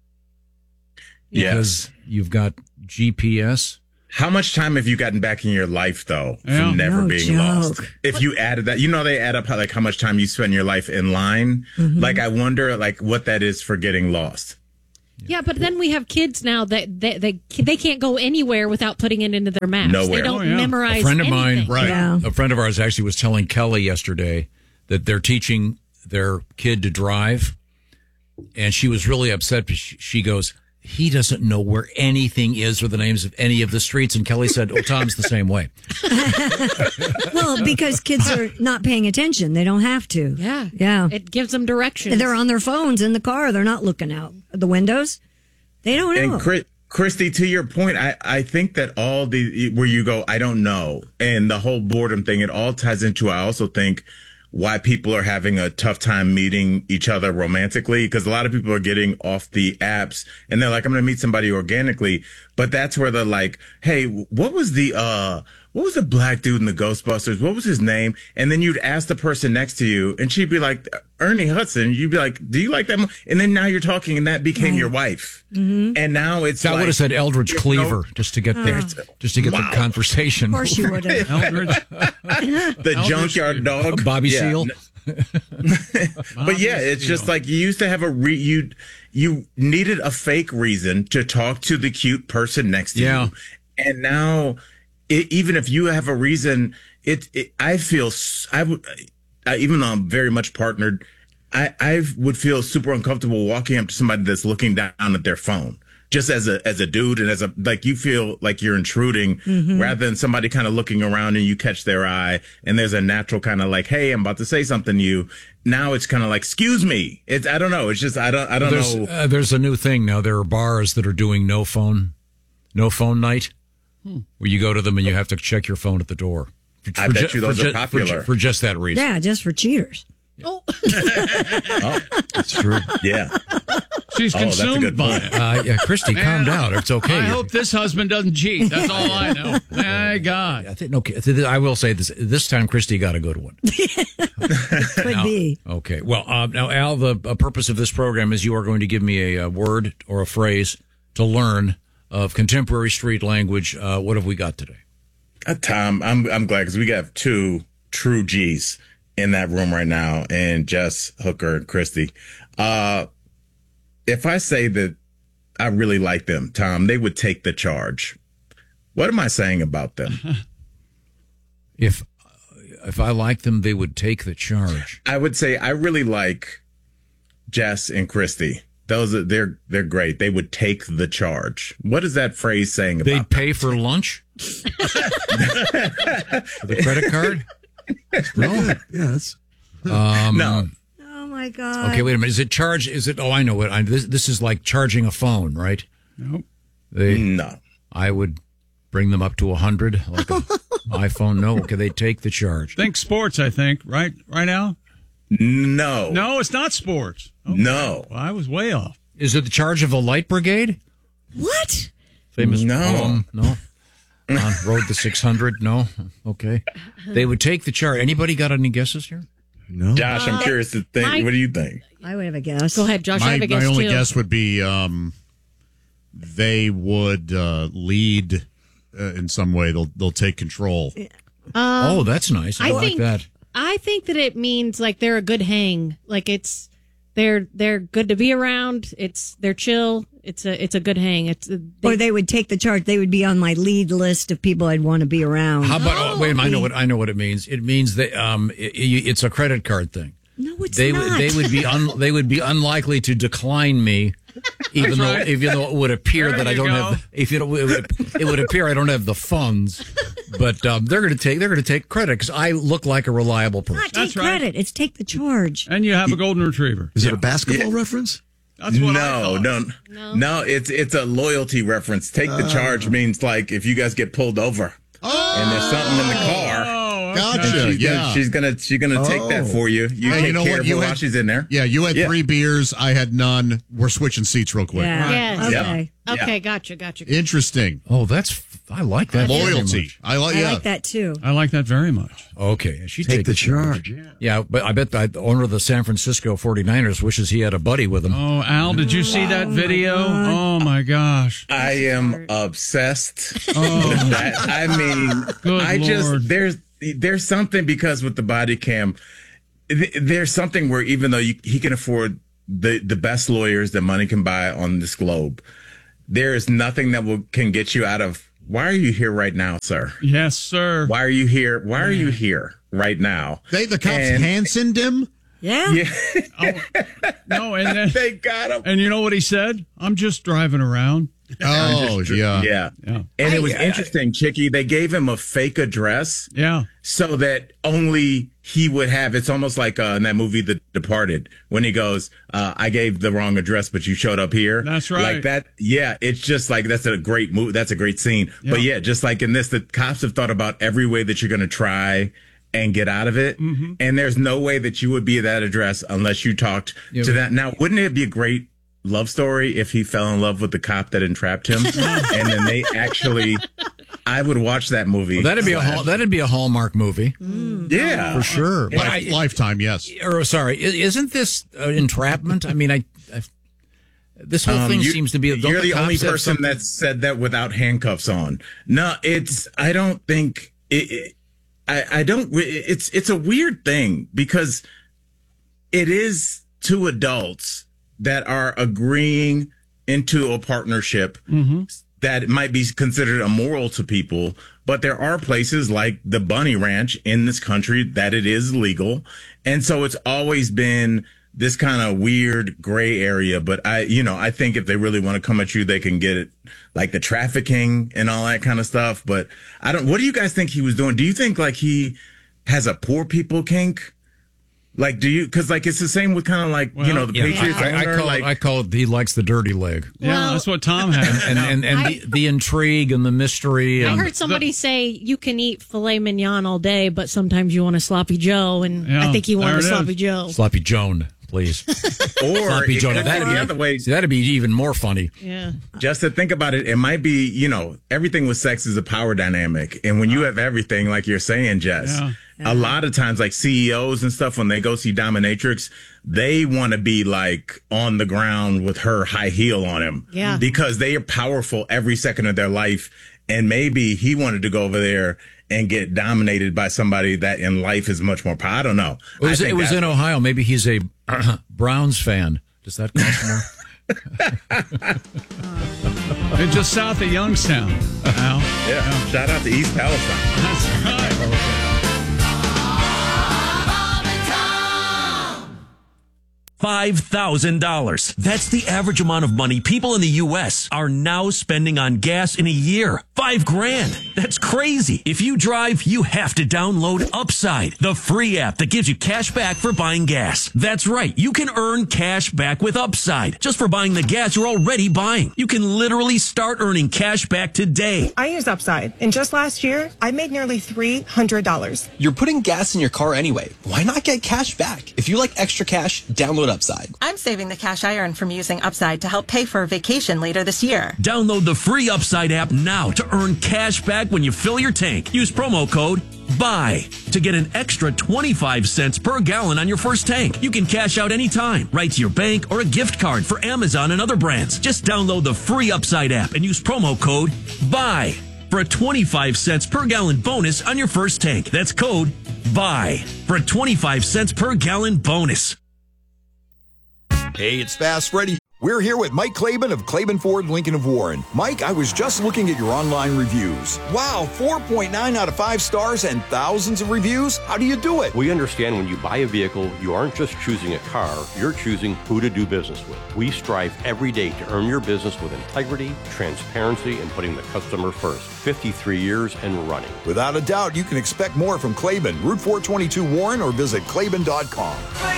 Speaker 8: because you've got G P S.
Speaker 22: How much time have you gotten back in your life, though,
Speaker 8: Yeah.
Speaker 22: from never
Speaker 8: No
Speaker 22: being
Speaker 8: joke.
Speaker 22: lost? If you added that, you know, they add up how, like how much time you spend in your life in line.
Speaker 3: Mhm.
Speaker 22: Like, I wonder, like, what that is for getting lost.
Speaker 3: Yeah, but then we have kids now that they, they, they can't go anywhere without putting it into their maps. They
Speaker 22: Nowhere.
Speaker 3: don't
Speaker 22: Oh, yeah.
Speaker 3: memorize
Speaker 8: A friend of
Speaker 3: anything.
Speaker 8: mine, a friend of ours, actually was telling Kelly yesterday that they're teaching their kid to drive, and she was really upset. Because she- she goes, "He doesn't know where anything is or the names of any of the streets." And Kelly said, "Oh, Tom's the same way."
Speaker 9: Well, because kids are not paying attention. They don't have to.
Speaker 3: Yeah.
Speaker 9: Yeah.
Speaker 3: It gives them directions.
Speaker 9: They're on their phones in the car. They're not looking out the windows. They don't know.
Speaker 22: And Chris, Christy, to your point, I, I think that all the where you go, I don't know, and the whole boredom thing, it all ties into. I also think why people are having a tough time meeting each other romantically, because a lot of people are getting off the apps and they're like, I'm going to meet somebody organically, but that's where they're like, hey, what was the uh what was the black dude in the Ghostbusters? What was his name? And then you'd ask the person next to you, and she'd be like, Ernie Hudson. You'd be like, do you like that? mo-" And then now you're talking, and that became your wife.
Speaker 9: Mm-hmm.
Speaker 22: And now it's
Speaker 8: I
Speaker 22: like,
Speaker 8: would have said Eldridge
Speaker 22: there's
Speaker 8: Cleaver
Speaker 22: no-
Speaker 8: just to get
Speaker 22: Oh.
Speaker 8: the just to get
Speaker 22: Wow.
Speaker 8: the conversation.
Speaker 9: Of course you would have.
Speaker 8: Eldridge.
Speaker 22: the junkyard dog,
Speaker 8: Bobby
Speaker 22: Yeah.
Speaker 8: Seale.
Speaker 22: But yeah, it's just like you used to have a re you you needed a fake reason to talk to the cute person next to
Speaker 8: Yeah.
Speaker 22: you, and now it, even if you have a reason, it, it I feel s- I would I, even though I'm very much partnered, I I would feel super uncomfortable walking up to somebody that's looking down at their phone. Just as a as a dude and as a like you feel like you're intruding
Speaker 9: Mhm.
Speaker 22: rather than somebody kind of looking around and you catch their eye and there's a natural kind of like, hey, I'm about to say something to you. Now it's kind of like, excuse me. It's I don't know. It's just I don't I don't
Speaker 8: there's,
Speaker 22: know.
Speaker 8: Uh, there's a new thing now. There are bars that are doing no phone, no phone night,
Speaker 22: Hmm.
Speaker 8: where you go to them and you have to check your phone at the door. For,
Speaker 22: I
Speaker 8: for
Speaker 22: bet
Speaker 8: ju-
Speaker 22: you those
Speaker 8: for
Speaker 22: are
Speaker 8: ju-
Speaker 22: popular.
Speaker 8: for, ju- for just that reason.
Speaker 9: Yeah, just for cheaters.
Speaker 22: Oh, that's true. Yeah.
Speaker 10: She's
Speaker 22: Oh, that's a
Speaker 10: consumed
Speaker 22: good
Speaker 10: by
Speaker 22: point.
Speaker 10: it.
Speaker 8: Uh, yeah, Christy, calm
Speaker 10: Man,
Speaker 8: down. It's okay.
Speaker 10: I hope this husband doesn't cheat. That's all I know. My God.
Speaker 8: I think, okay, I will say this. This time, Christy got a good one.
Speaker 9: Could
Speaker 8: Now-
Speaker 9: be.
Speaker 8: Okay. Well, uh, now, Al, the uh, purpose of this program is you are going to give me a, uh word or a phrase to learn of contemporary street language. Uh, what have we got today?
Speaker 22: Uh, Tom, I'm I'm glad because we got two true G's in that room right now, and Jess, Hooker, and Christy. Uh, if I say that I really like them, Tom, they would take the charge. What am I saying about them?
Speaker 8: If if I like them, they would take the charge.
Speaker 22: I would say I really like Jess and Christy. Those are they're they're great. They would take the charge. What is that phrase saying about?
Speaker 8: They'd pay for lunch? The credit card?
Speaker 6: No. Yes.
Speaker 8: Um,
Speaker 22: No.
Speaker 9: Oh my God.
Speaker 8: Okay, wait a minute. Is it charge? Is it? Oh, I know it. I, this, this is like charging a phone, right?
Speaker 10: Nope.
Speaker 8: They,
Speaker 22: No.
Speaker 8: I would bring them up to a hundred, like an iPhone. No, okay, they take the charge.
Speaker 10: Think sports, I think, right? Right now?
Speaker 22: No.
Speaker 10: No, it's not sports.
Speaker 22: No.
Speaker 10: Well, I was way off.
Speaker 8: Is it the charge of a light brigade?
Speaker 9: What?
Speaker 8: Famous
Speaker 22: No.
Speaker 8: poem? No. On Road to six hundred? No. Okay. They would take the charge. Anybody got any guesses here?
Speaker 6: No.
Speaker 22: Josh, I'm
Speaker 9: Uh,
Speaker 22: curious to think.
Speaker 9: my-
Speaker 22: what do you think?
Speaker 9: I would have a guess.
Speaker 3: Go ahead, Josh. I
Speaker 7: My,
Speaker 3: have a guess
Speaker 7: my only
Speaker 3: too.
Speaker 7: guess would be um, they would uh, lead uh, in some way. They'll they'll take control.
Speaker 3: Um,
Speaker 8: Oh, that's nice. I,
Speaker 3: I
Speaker 8: like
Speaker 3: think
Speaker 8: that.
Speaker 3: I think that it means like they're a good hang. Like it's they're they're good to be around. It's they're chill. It's a it's a good hang. It's a,
Speaker 9: Or they would take the charge. They would be on my lead list of people I'd want to be around.
Speaker 8: How about? Oh, wait a minute. I know what I know what it means. It means that um, it, it's a credit card thing.
Speaker 9: No, it's
Speaker 8: they
Speaker 9: not.
Speaker 8: would they would be un, they would be unlikely to decline me, even though
Speaker 10: right.
Speaker 8: even though it would appear
Speaker 10: There
Speaker 8: that I
Speaker 10: you
Speaker 8: don't
Speaker 10: go.
Speaker 8: have if you know it would, it would appear I don't have the funds, but um, they're going to take they're going to take credit because I look like a reliable person.
Speaker 9: Not take
Speaker 10: That's right.
Speaker 9: credit. It's take the charge.
Speaker 10: And you have a golden retriever.
Speaker 6: Is it a basketball reference?
Speaker 10: That's what I
Speaker 22: No,
Speaker 10: thought.
Speaker 22: no,
Speaker 3: No.
Speaker 22: no. It's it's a loyalty reference. Take the charge means like if you guys get pulled over and there's something in the car,
Speaker 10: Oh, Oh,
Speaker 7: Gotcha.
Speaker 22: And she's
Speaker 7: yeah.
Speaker 22: Gonna, she's gonna she's gonna take that for you. You
Speaker 7: Hey,
Speaker 22: take
Speaker 7: you know
Speaker 22: care
Speaker 7: what?
Speaker 22: of
Speaker 7: You
Speaker 22: her
Speaker 7: had,
Speaker 22: while she's in there.
Speaker 7: Yeah, you had
Speaker 22: Yeah.
Speaker 7: three beers. I had none. We're switching seats real quick.
Speaker 3: Yeah. Yes.
Speaker 22: Yeah.
Speaker 3: Okay. Okay.
Speaker 22: Yeah.
Speaker 3: Gotcha. Gotcha. gotcha.
Speaker 7: Interesting.
Speaker 8: Oh, that's I like that. very
Speaker 7: Loyalty.
Speaker 8: much.
Speaker 7: I like.
Speaker 9: I
Speaker 7: Yeah.
Speaker 9: like that too.
Speaker 10: I like that very much.
Speaker 8: Okay, she
Speaker 6: Take
Speaker 8: take
Speaker 6: the charge. Yeah.
Speaker 8: Yeah, but I bet the owner of the San Francisco forty-niners wishes he had a buddy with him.
Speaker 10: Oh, Al, did you see that video? Oh my gosh.
Speaker 22: I am obsessed
Speaker 10: Oh.
Speaker 22: with that. I mean,
Speaker 10: Good
Speaker 22: I
Speaker 10: Lord.
Speaker 22: just there's there's something because with the body cam, th- there's something where even though you, he can afford the the best lawyers that money can buy on this globe, there is nothing that will can get you out of. Why are you here right now, sir?
Speaker 10: Yes, sir.
Speaker 22: Why are you here? Why are you here right now?
Speaker 7: They the cops
Speaker 22: And-
Speaker 7: Hansened him.
Speaker 9: Yeah.
Speaker 22: Yeah,
Speaker 10: No, and then
Speaker 22: they got him.
Speaker 10: and you know what he said? I'm just driving around.
Speaker 7: Oh yeah.
Speaker 22: Yeah.
Speaker 10: Yeah.
Speaker 22: And it was
Speaker 8: I-
Speaker 22: interesting, Chicky. They gave him a fake address
Speaker 10: Yeah.
Speaker 22: so that only he would have. It's almost like uh, in that movie, The Departed, when he goes, uh, I gave the wrong address, but you showed up here.
Speaker 10: That's right.
Speaker 22: Like that. Yeah. It's just like, that's a great move. That's a great scene.
Speaker 10: Yeah.
Speaker 22: But yeah, just like in this, the cops have thought about every way that you're going to try and get out of it.
Speaker 10: Mm-hmm.
Speaker 22: And there's no way that you would be at that address unless you talked
Speaker 8: Yeah,
Speaker 22: to
Speaker 8: but-
Speaker 22: that. Now, wouldn't it be a great love story if he fell in love with the cop that entrapped him and then they actually I would watch that movie.
Speaker 8: Well, that'd be a hall, that'd be a Hallmark movie.
Speaker 22: Yeah,
Speaker 8: for sure. But
Speaker 7: Life-
Speaker 8: I,
Speaker 7: lifetime, yes.
Speaker 8: or sorry, i- isn't this uh, entrapment? I mean, I, I this whole
Speaker 22: Um,
Speaker 8: thing
Speaker 22: you-
Speaker 8: seems to be. don't
Speaker 22: You're the
Speaker 8: cops
Speaker 22: only
Speaker 8: have
Speaker 22: person
Speaker 8: something-
Speaker 22: that said that without handcuffs on. No, it's. I don't think it. it I. I don't. It's. It's a weird thing because it is two adults that are agreeing into a partnership
Speaker 10: Mm-hmm.
Speaker 22: that might be considered immoral to people, but there are places like the Bunny Ranch in this country that it is legal. And so it's always been this kind of weird gray area. But I, you know, I think if they really want to come at you, they can get it, like the trafficking and all that kind of stuff. But I don't, what do you guys think he was doing? Do you think like he has a poor people kink? Like, do you, cause like, it's the same with kind of like, you know, the
Speaker 8: Yeah,
Speaker 22: Patriots.
Speaker 8: I, I, I
Speaker 22: owner,
Speaker 8: call
Speaker 22: like,
Speaker 8: it, I call it he likes the dirty leg.
Speaker 10: Yeah,
Speaker 3: Well-
Speaker 10: that's what Tom had.
Speaker 8: And and, and the, the intrigue and the mystery.
Speaker 3: I
Speaker 8: And
Speaker 3: heard somebody say you can eat filet mignon all day, but sometimes you want a sloppy Joe, and
Speaker 10: Yeah,
Speaker 3: I think you want
Speaker 10: there
Speaker 3: a
Speaker 10: it
Speaker 3: sloppy
Speaker 10: is.
Speaker 3: Joe.
Speaker 8: Sloppy Joan, please.
Speaker 22: or
Speaker 8: Sloppy
Speaker 22: it
Speaker 8: Joan.
Speaker 22: could
Speaker 8: That'd
Speaker 22: go
Speaker 8: be,
Speaker 22: the other way.
Speaker 8: see, that'd be even more funny.
Speaker 3: Yeah.
Speaker 22: Just to think about it, it might be, you know, everything with sex is a power dynamic. And when you have everything, like you're saying, Jess,
Speaker 10: Yeah.
Speaker 22: a lot of times, like C E Os and stuff, when they go see Dominatrix, they want to be like on the ground with her high heel on him.
Speaker 3: Yeah.
Speaker 22: Because they are powerful every second of their life. And maybe he wanted to go over there and get dominated by somebody that in life is much more powerful. I don't know.
Speaker 8: It was,
Speaker 22: I think
Speaker 8: it was
Speaker 22: that-
Speaker 8: in Ohio. Maybe he's a Browns fan. Does that cost more?
Speaker 10: It's just south of Youngstown. Al.
Speaker 22: Yeah. Shout out to East Palestine.
Speaker 10: That's right.
Speaker 4: five thousand dollars. That's the average amount of money people in the U S are now spending on gas in a year. Five grand. That's crazy. If you drive, you have to download Upside, the free app that gives you cash back for buying gas. That's right. You can earn cash back with Upside just for buying the gas you're already buying. You can literally start earning cash back today.
Speaker 11: I use Upside, and just last year, I made nearly three hundred dollars.
Speaker 23: You're putting gas in your car anyway. Why not get cash back? If you like extra cash, download Upside.
Speaker 24: I'm saving the cash I earn from using Upside to help pay for a vacation later this year.
Speaker 4: Download the free Upside app now to earn cash back when you fill your tank. Use promo code BUY to get an extra twenty-five cents per gallon on your first tank. You can cash out anytime, right to your bank or a gift card for Amazon and other brands. Just download the free Upside app and use promo code BUY for a twenty-five cents per gallon bonus on your first tank. That's code BUY for a twenty-five cents per gallon bonus.
Speaker 2: Hey, it's Fast Freddy. We're here with Mike Claiborne of Claiborne Ford Lincoln of Warren. Mike, I was just looking at your online reviews. Wow, four point nine out of five stars and thousands of reviews? How do you do it?
Speaker 13: We understand when you buy a vehicle, you aren't just choosing a car, you're choosing who to do business with. We strive every day to earn your business with integrity, transparency, and putting the customer first. fifty-three years and running.
Speaker 2: Without a doubt, you can expect more from Claiborne, Route four twenty-two Warren, or visit Claiborne dot com.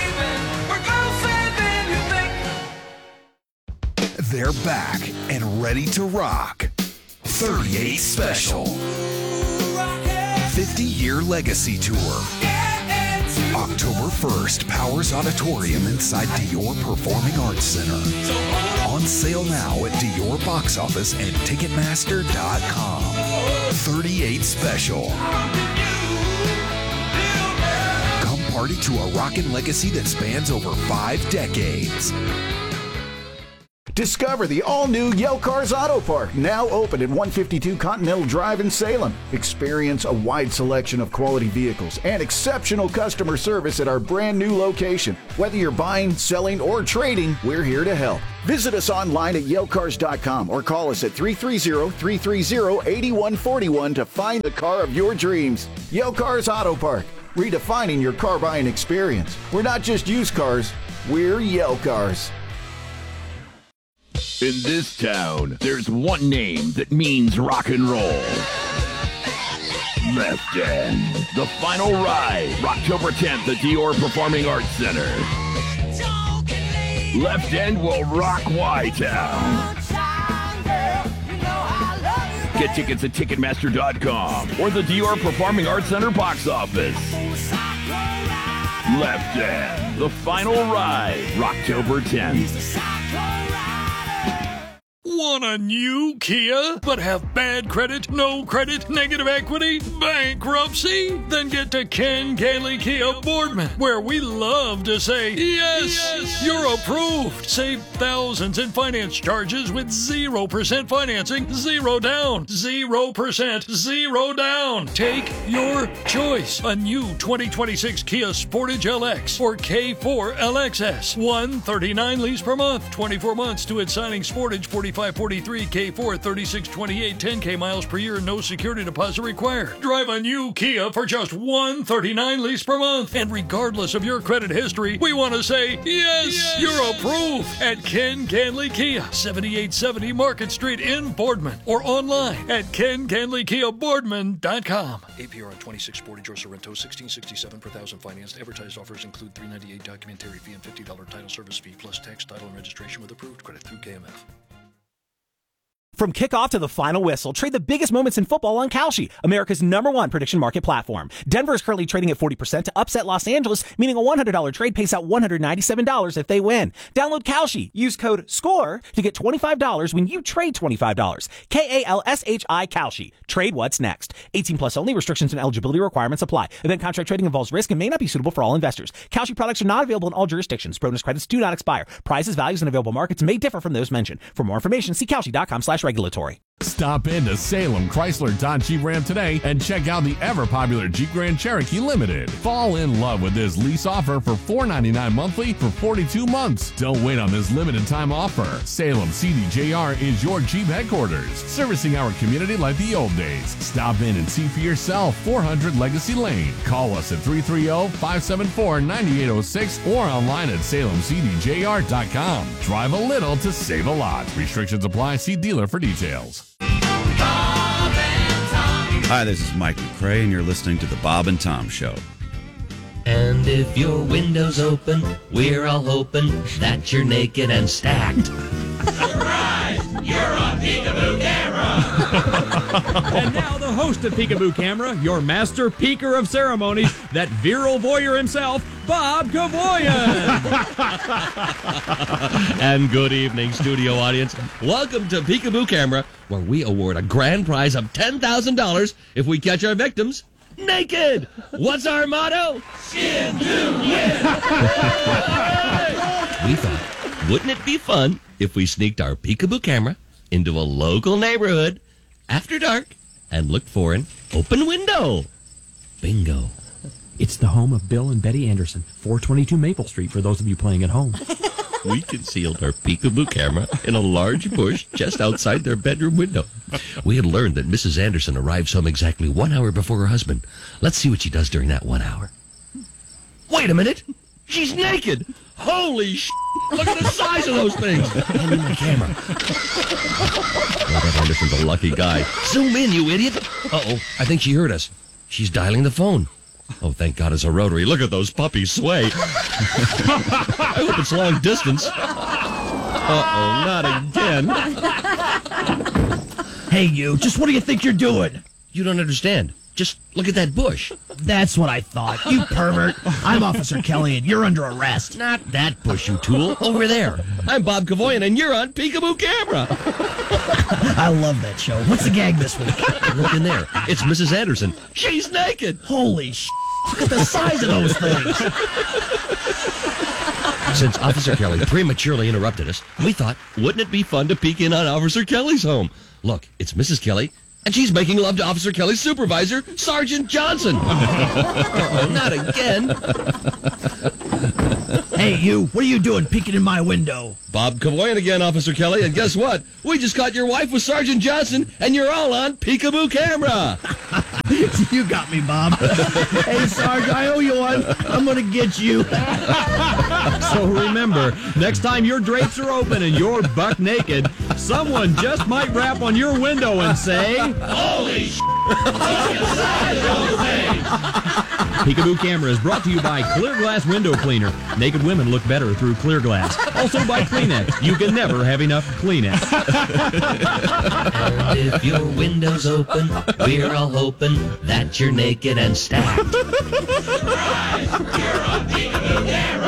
Speaker 14: They're back and ready to rock. thirty-eight Special. fifty-year legacy tour. October first, Powers Auditorium inside Dior Performing Arts Center. On sale now at Dior Box Office and Ticketmaster dot com. thirty-eight Special. Come party to a rockin' legacy that spans over five decades.
Speaker 12: Discover the all-new Yale Cars Auto Park, now open at one fifty-two Continental Drive in Salem. Experience a wide selection of quality vehicles and exceptional customer service at our brand new location. Whether you're buying, selling, or trading, we're here to help. Visit us online at yale cars dot com or call us at three three zero, three three zero, eight one four one to find the car of your dreams. Yale Cars Auto Park, redefining your car buying experience. We're not just used cars, we're Yale Cars.
Speaker 17: In this town, there's one name that means rock and roll. Left End. The final ride, October tenth at Dior Performing Arts Center. Left End will rock Y-Town. Get tickets at Ticketmaster dot com or the Dior Performing Arts Center box office. Left End. The final ride, October tenth.
Speaker 18: Want a new Kia, but have bad credit, no credit, negative equity, bankruptcy? Then get to Ken Ganley Kia Boardman, where we love to say, yes, yes, you're approved. Save thousands in finance charges with zero percent financing, zero down, zero percent, zero down. Take your choice. A new twenty twenty-six Kia Sportage L X or K four L X S. one thirty-nine lease per month, twenty-four months to its signing. Sportage forty-five forty-three, K four thirty-six twenty-eight, ten K miles per year, no security deposit required. Drive a new Kia for just one thirty-nine lease per month. And regardless of your credit history, we want to say, yes, yes, you're approved at Ken Ganley Kia, seventy-eight seventy Market Street in Boardman, or online at ken ganley kia boardman dot com.
Speaker 20: A P R on twenty-six Sportage or Sorrento, sixteen sixty-seven per thousand financed. Advertised offers include three ninety-eight documentary fee and fifty dollars title service fee plus tax, title, and registration with approved credit through K M F.
Speaker 19: From kickoff to the final whistle, trade the biggest moments in football on Kalshi, America's number one prediction market platform. Denver is currently trading at forty percent to upset Los Angeles, meaning a one hundred dollars trade pays out one hundred ninety-seven dollars if they win. Download Kalshi. Use code SCORE to get twenty-five dollars when you trade twenty-five dollars. K A L S H I Kalshi. Trade what's next. eighteen plus only. Restrictions and eligibility requirements apply. Event contract trading involves risk and may not be suitable for all investors. Kalshi products are not available in all jurisdictions. Bonus credits do not expire. Prices, values, and available markets may differ from those mentioned. For more information, see Kalshi dot com slash regulatory.
Speaker 15: Stop into Salem Chrysler Dodge Jeep Ram today and check out the ever-popular Jeep Grand Cherokee Limited. Fall in love with this lease offer for four ninety-nine monthly for forty-two months. Don't wait on this limited time offer. Salem C D J R is your Jeep headquarters, servicing our community like the old days. Stop in and see for yourself. four hundred Legacy Lane. Call us at three three zero, five seven four, nine eight zero six or online at salem c d j r dot com. Drive a little to save a lot. Restrictions apply. See dealer for details.
Speaker 25: Hi, this is Mike McCrae, and you're listening to The Bob and Tom Show.
Speaker 26: And if your window's open, we're all hoping that you're naked and stacked.
Speaker 27: Surprise! You're on Peekaboo Camera!
Speaker 28: And now the host of Peekaboo Camera, your master peeker of ceremonies, that virile voyeur himself, Bob Kavoyan.
Speaker 29: And good evening, studio audience. Welcome to Peekaboo Camera, where we award a grand prize of ten thousand dollars if we catch our victims naked. What's our motto?
Speaker 27: Skin to win!
Speaker 29: We thought, wouldn't it be fun if we sneaked our Peekaboo Camera into a local neighborhood after dark and looked for an open window? Bingo.
Speaker 28: It's the home of Bill and Betty Anderson, four twenty-two Maple Street, for those of you playing at home.
Speaker 29: We concealed our Peekaboo Camera in a large bush just outside their bedroom window. We had learned that Missus Anderson arrives home exactly one hour before her husband. Let's see what she does during that one hour. Wait a minute! She's naked! Holy sh! Look at the size of those things! Hand me my camera. Well, that Anderson's a lucky guy. Zoom in, you idiot! Uh-oh, I think she heard us. She's dialing the phone. Oh, thank God it's a rotary. Look at those puppies sway. I hope it's long distance. Uh-oh, not again.
Speaker 28: Hey, you, just what do you think you're doing?
Speaker 29: You don't understand. Just look at that bush.
Speaker 1: That's what I thought. You pervert. I'm Officer Kelly, and you're under arrest.
Speaker 29: Not that bush, you tool. Over there. I'm Bob Kavoyan, and you're on Peekaboo Camera.
Speaker 1: I love that show. What's the gag this week?
Speaker 29: Look in there. It's Missus Anderson. She's naked.
Speaker 1: Holy sh! Look at the size of those things.
Speaker 29: Since Officer Kelly prematurely interrupted us, we thought, wouldn't it be fun to peek in on Officer Kelly's home? Look, it's Missus Kelly, and she's making love to Officer Kelly's supervisor, Sergeant Johnson. Uh-oh, not again.
Speaker 1: Hey, you, what are you doing peeking in my window?
Speaker 29: Bob Kavoyan again, Officer Kelly, and guess what? We just caught your wife with Sergeant Johnson, and you're all on Peekaboo Camera.
Speaker 1: You got me, Bob. Hey, Sarge, I owe you one. I'm going to get you.
Speaker 28: So remember, next time your drapes are open and you're buck naked, someone just might rap on your window and say,
Speaker 27: Holy sh! Look inside those things!
Speaker 28: Peekaboo Camera is brought to you by Clear Glass Window Cleaner. Naked women look better through clear glass. Also by Kleenex. You can never have enough Kleenex.
Speaker 26: And if your window's open, we're all hoping that you're naked and stacked.
Speaker 27: Surprise! You're on Peekaboo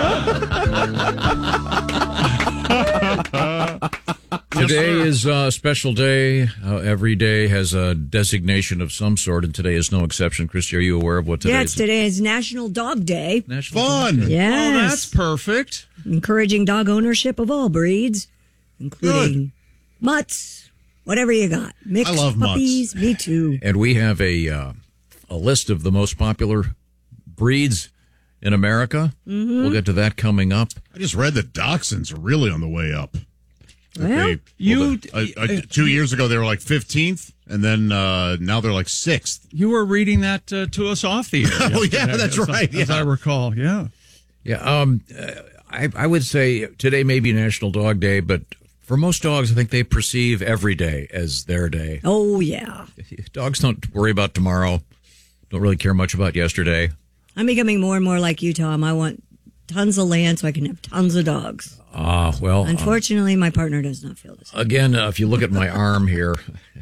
Speaker 27: Camera!
Speaker 3: Today is a special day. Uh, every day has a designation of some sort, and today is no exception. Christy, are you aware of what today
Speaker 5: yes,
Speaker 3: is?
Speaker 5: today is National Dog Day.
Speaker 3: National
Speaker 10: Fun.
Speaker 3: Dog Day.
Speaker 5: Yes.
Speaker 10: Oh, that's perfect.
Speaker 5: Encouraging dog ownership of all breeds, including mutts, whatever you got. Mixed
Speaker 3: I love mutts.
Speaker 5: puppies, me too.
Speaker 3: And we have a uh, a list of the most popular breeds in America.
Speaker 5: Mhm.
Speaker 3: We'll get to that coming up.
Speaker 6: I just read that dachshunds are really on the way up.
Speaker 5: Well,
Speaker 6: They-
Speaker 10: you-
Speaker 6: well, the- uh, uh, two years ago they were like fifteenth, and then uh, now they're like sixth.
Speaker 10: You were reading that uh, to us off the air.
Speaker 6: Oh, yeah,
Speaker 10: yesterday,
Speaker 6: that's
Speaker 10: as-
Speaker 6: right,
Speaker 10: As
Speaker 6: yeah.
Speaker 10: I recall, yeah.
Speaker 3: Yeah, um, uh, I, I would say today may be National Dog Day, but for most dogs, I think they perceive every day as their day.
Speaker 5: Oh, yeah.
Speaker 3: Dogs don't worry about tomorrow, don't really care much about yesterday.
Speaker 5: I'm becoming more and more like you, Tom. I want tons of land so I can have tons of dogs.
Speaker 3: Ah, well.
Speaker 5: Unfortunately, my partner does not feel the same.
Speaker 3: um, again, uh, if you look at my arm here,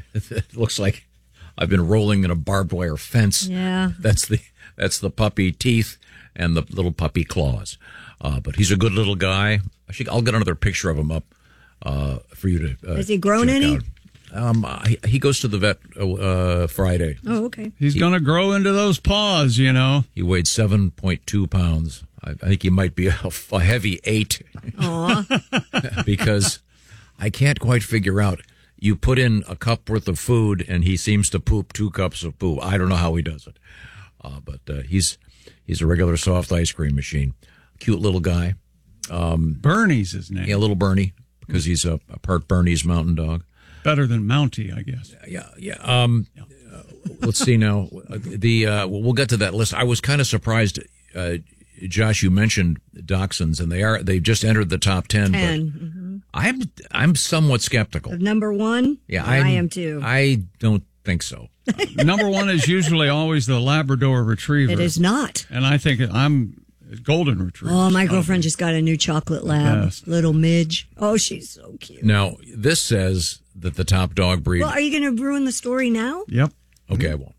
Speaker 3: it looks like I've been rolling in a barbed wire fence.
Speaker 5: Yeah.
Speaker 3: That's the that's the puppy teeth and the little puppy claws. Uh, but he's a good little guy. I should, I'll get another picture of him up uh, for you to. Uh,
Speaker 5: Has he grown
Speaker 3: check
Speaker 5: any?
Speaker 3: out. Um, he, he goes to the vet uh, Friday.
Speaker 5: Oh, okay.
Speaker 10: He's going to grow into those paws, you know.
Speaker 3: He weighed seven point two pounds. I, I think he might be a, a heavy eight.
Speaker 5: Aw.
Speaker 3: Because I can't quite figure out. You put in a cup worth of food, and he seems to poop two cups of poo. I don't know how he does it, uh, but uh, he's he's a regular soft ice cream machine. Cute little guy. Um,
Speaker 10: Bernie's his name.
Speaker 3: Yeah, little Bernie, because he's a, a part Bernese mountain dog.
Speaker 10: Better than Mountie, I guess.
Speaker 3: Yeah, yeah. Um, uh, let's see now. The uh, we'll get to that list. I was kind of surprised, uh, Josh. You mentioned dachshunds, and they are they've just entered the top ten.
Speaker 5: Ten.
Speaker 3: But
Speaker 5: Mm-hmm.
Speaker 3: I'm I'm somewhat skeptical.
Speaker 5: Number one?
Speaker 3: Yeah,
Speaker 5: I
Speaker 3: I'm-
Speaker 5: am too.
Speaker 3: I don't think so.
Speaker 10: Number one is usually always the Labrador Retriever.
Speaker 5: It is not.
Speaker 10: And I think I'm Golden Retriever.
Speaker 5: Oh, my girlfriend just got a new chocolate lab,
Speaker 10: Best.
Speaker 5: little Midge. Oh, she's so cute.
Speaker 3: Now this says that the top dog breed.
Speaker 5: Well, are you going to ruin the story now?
Speaker 10: Yep.
Speaker 3: Okay, I won't.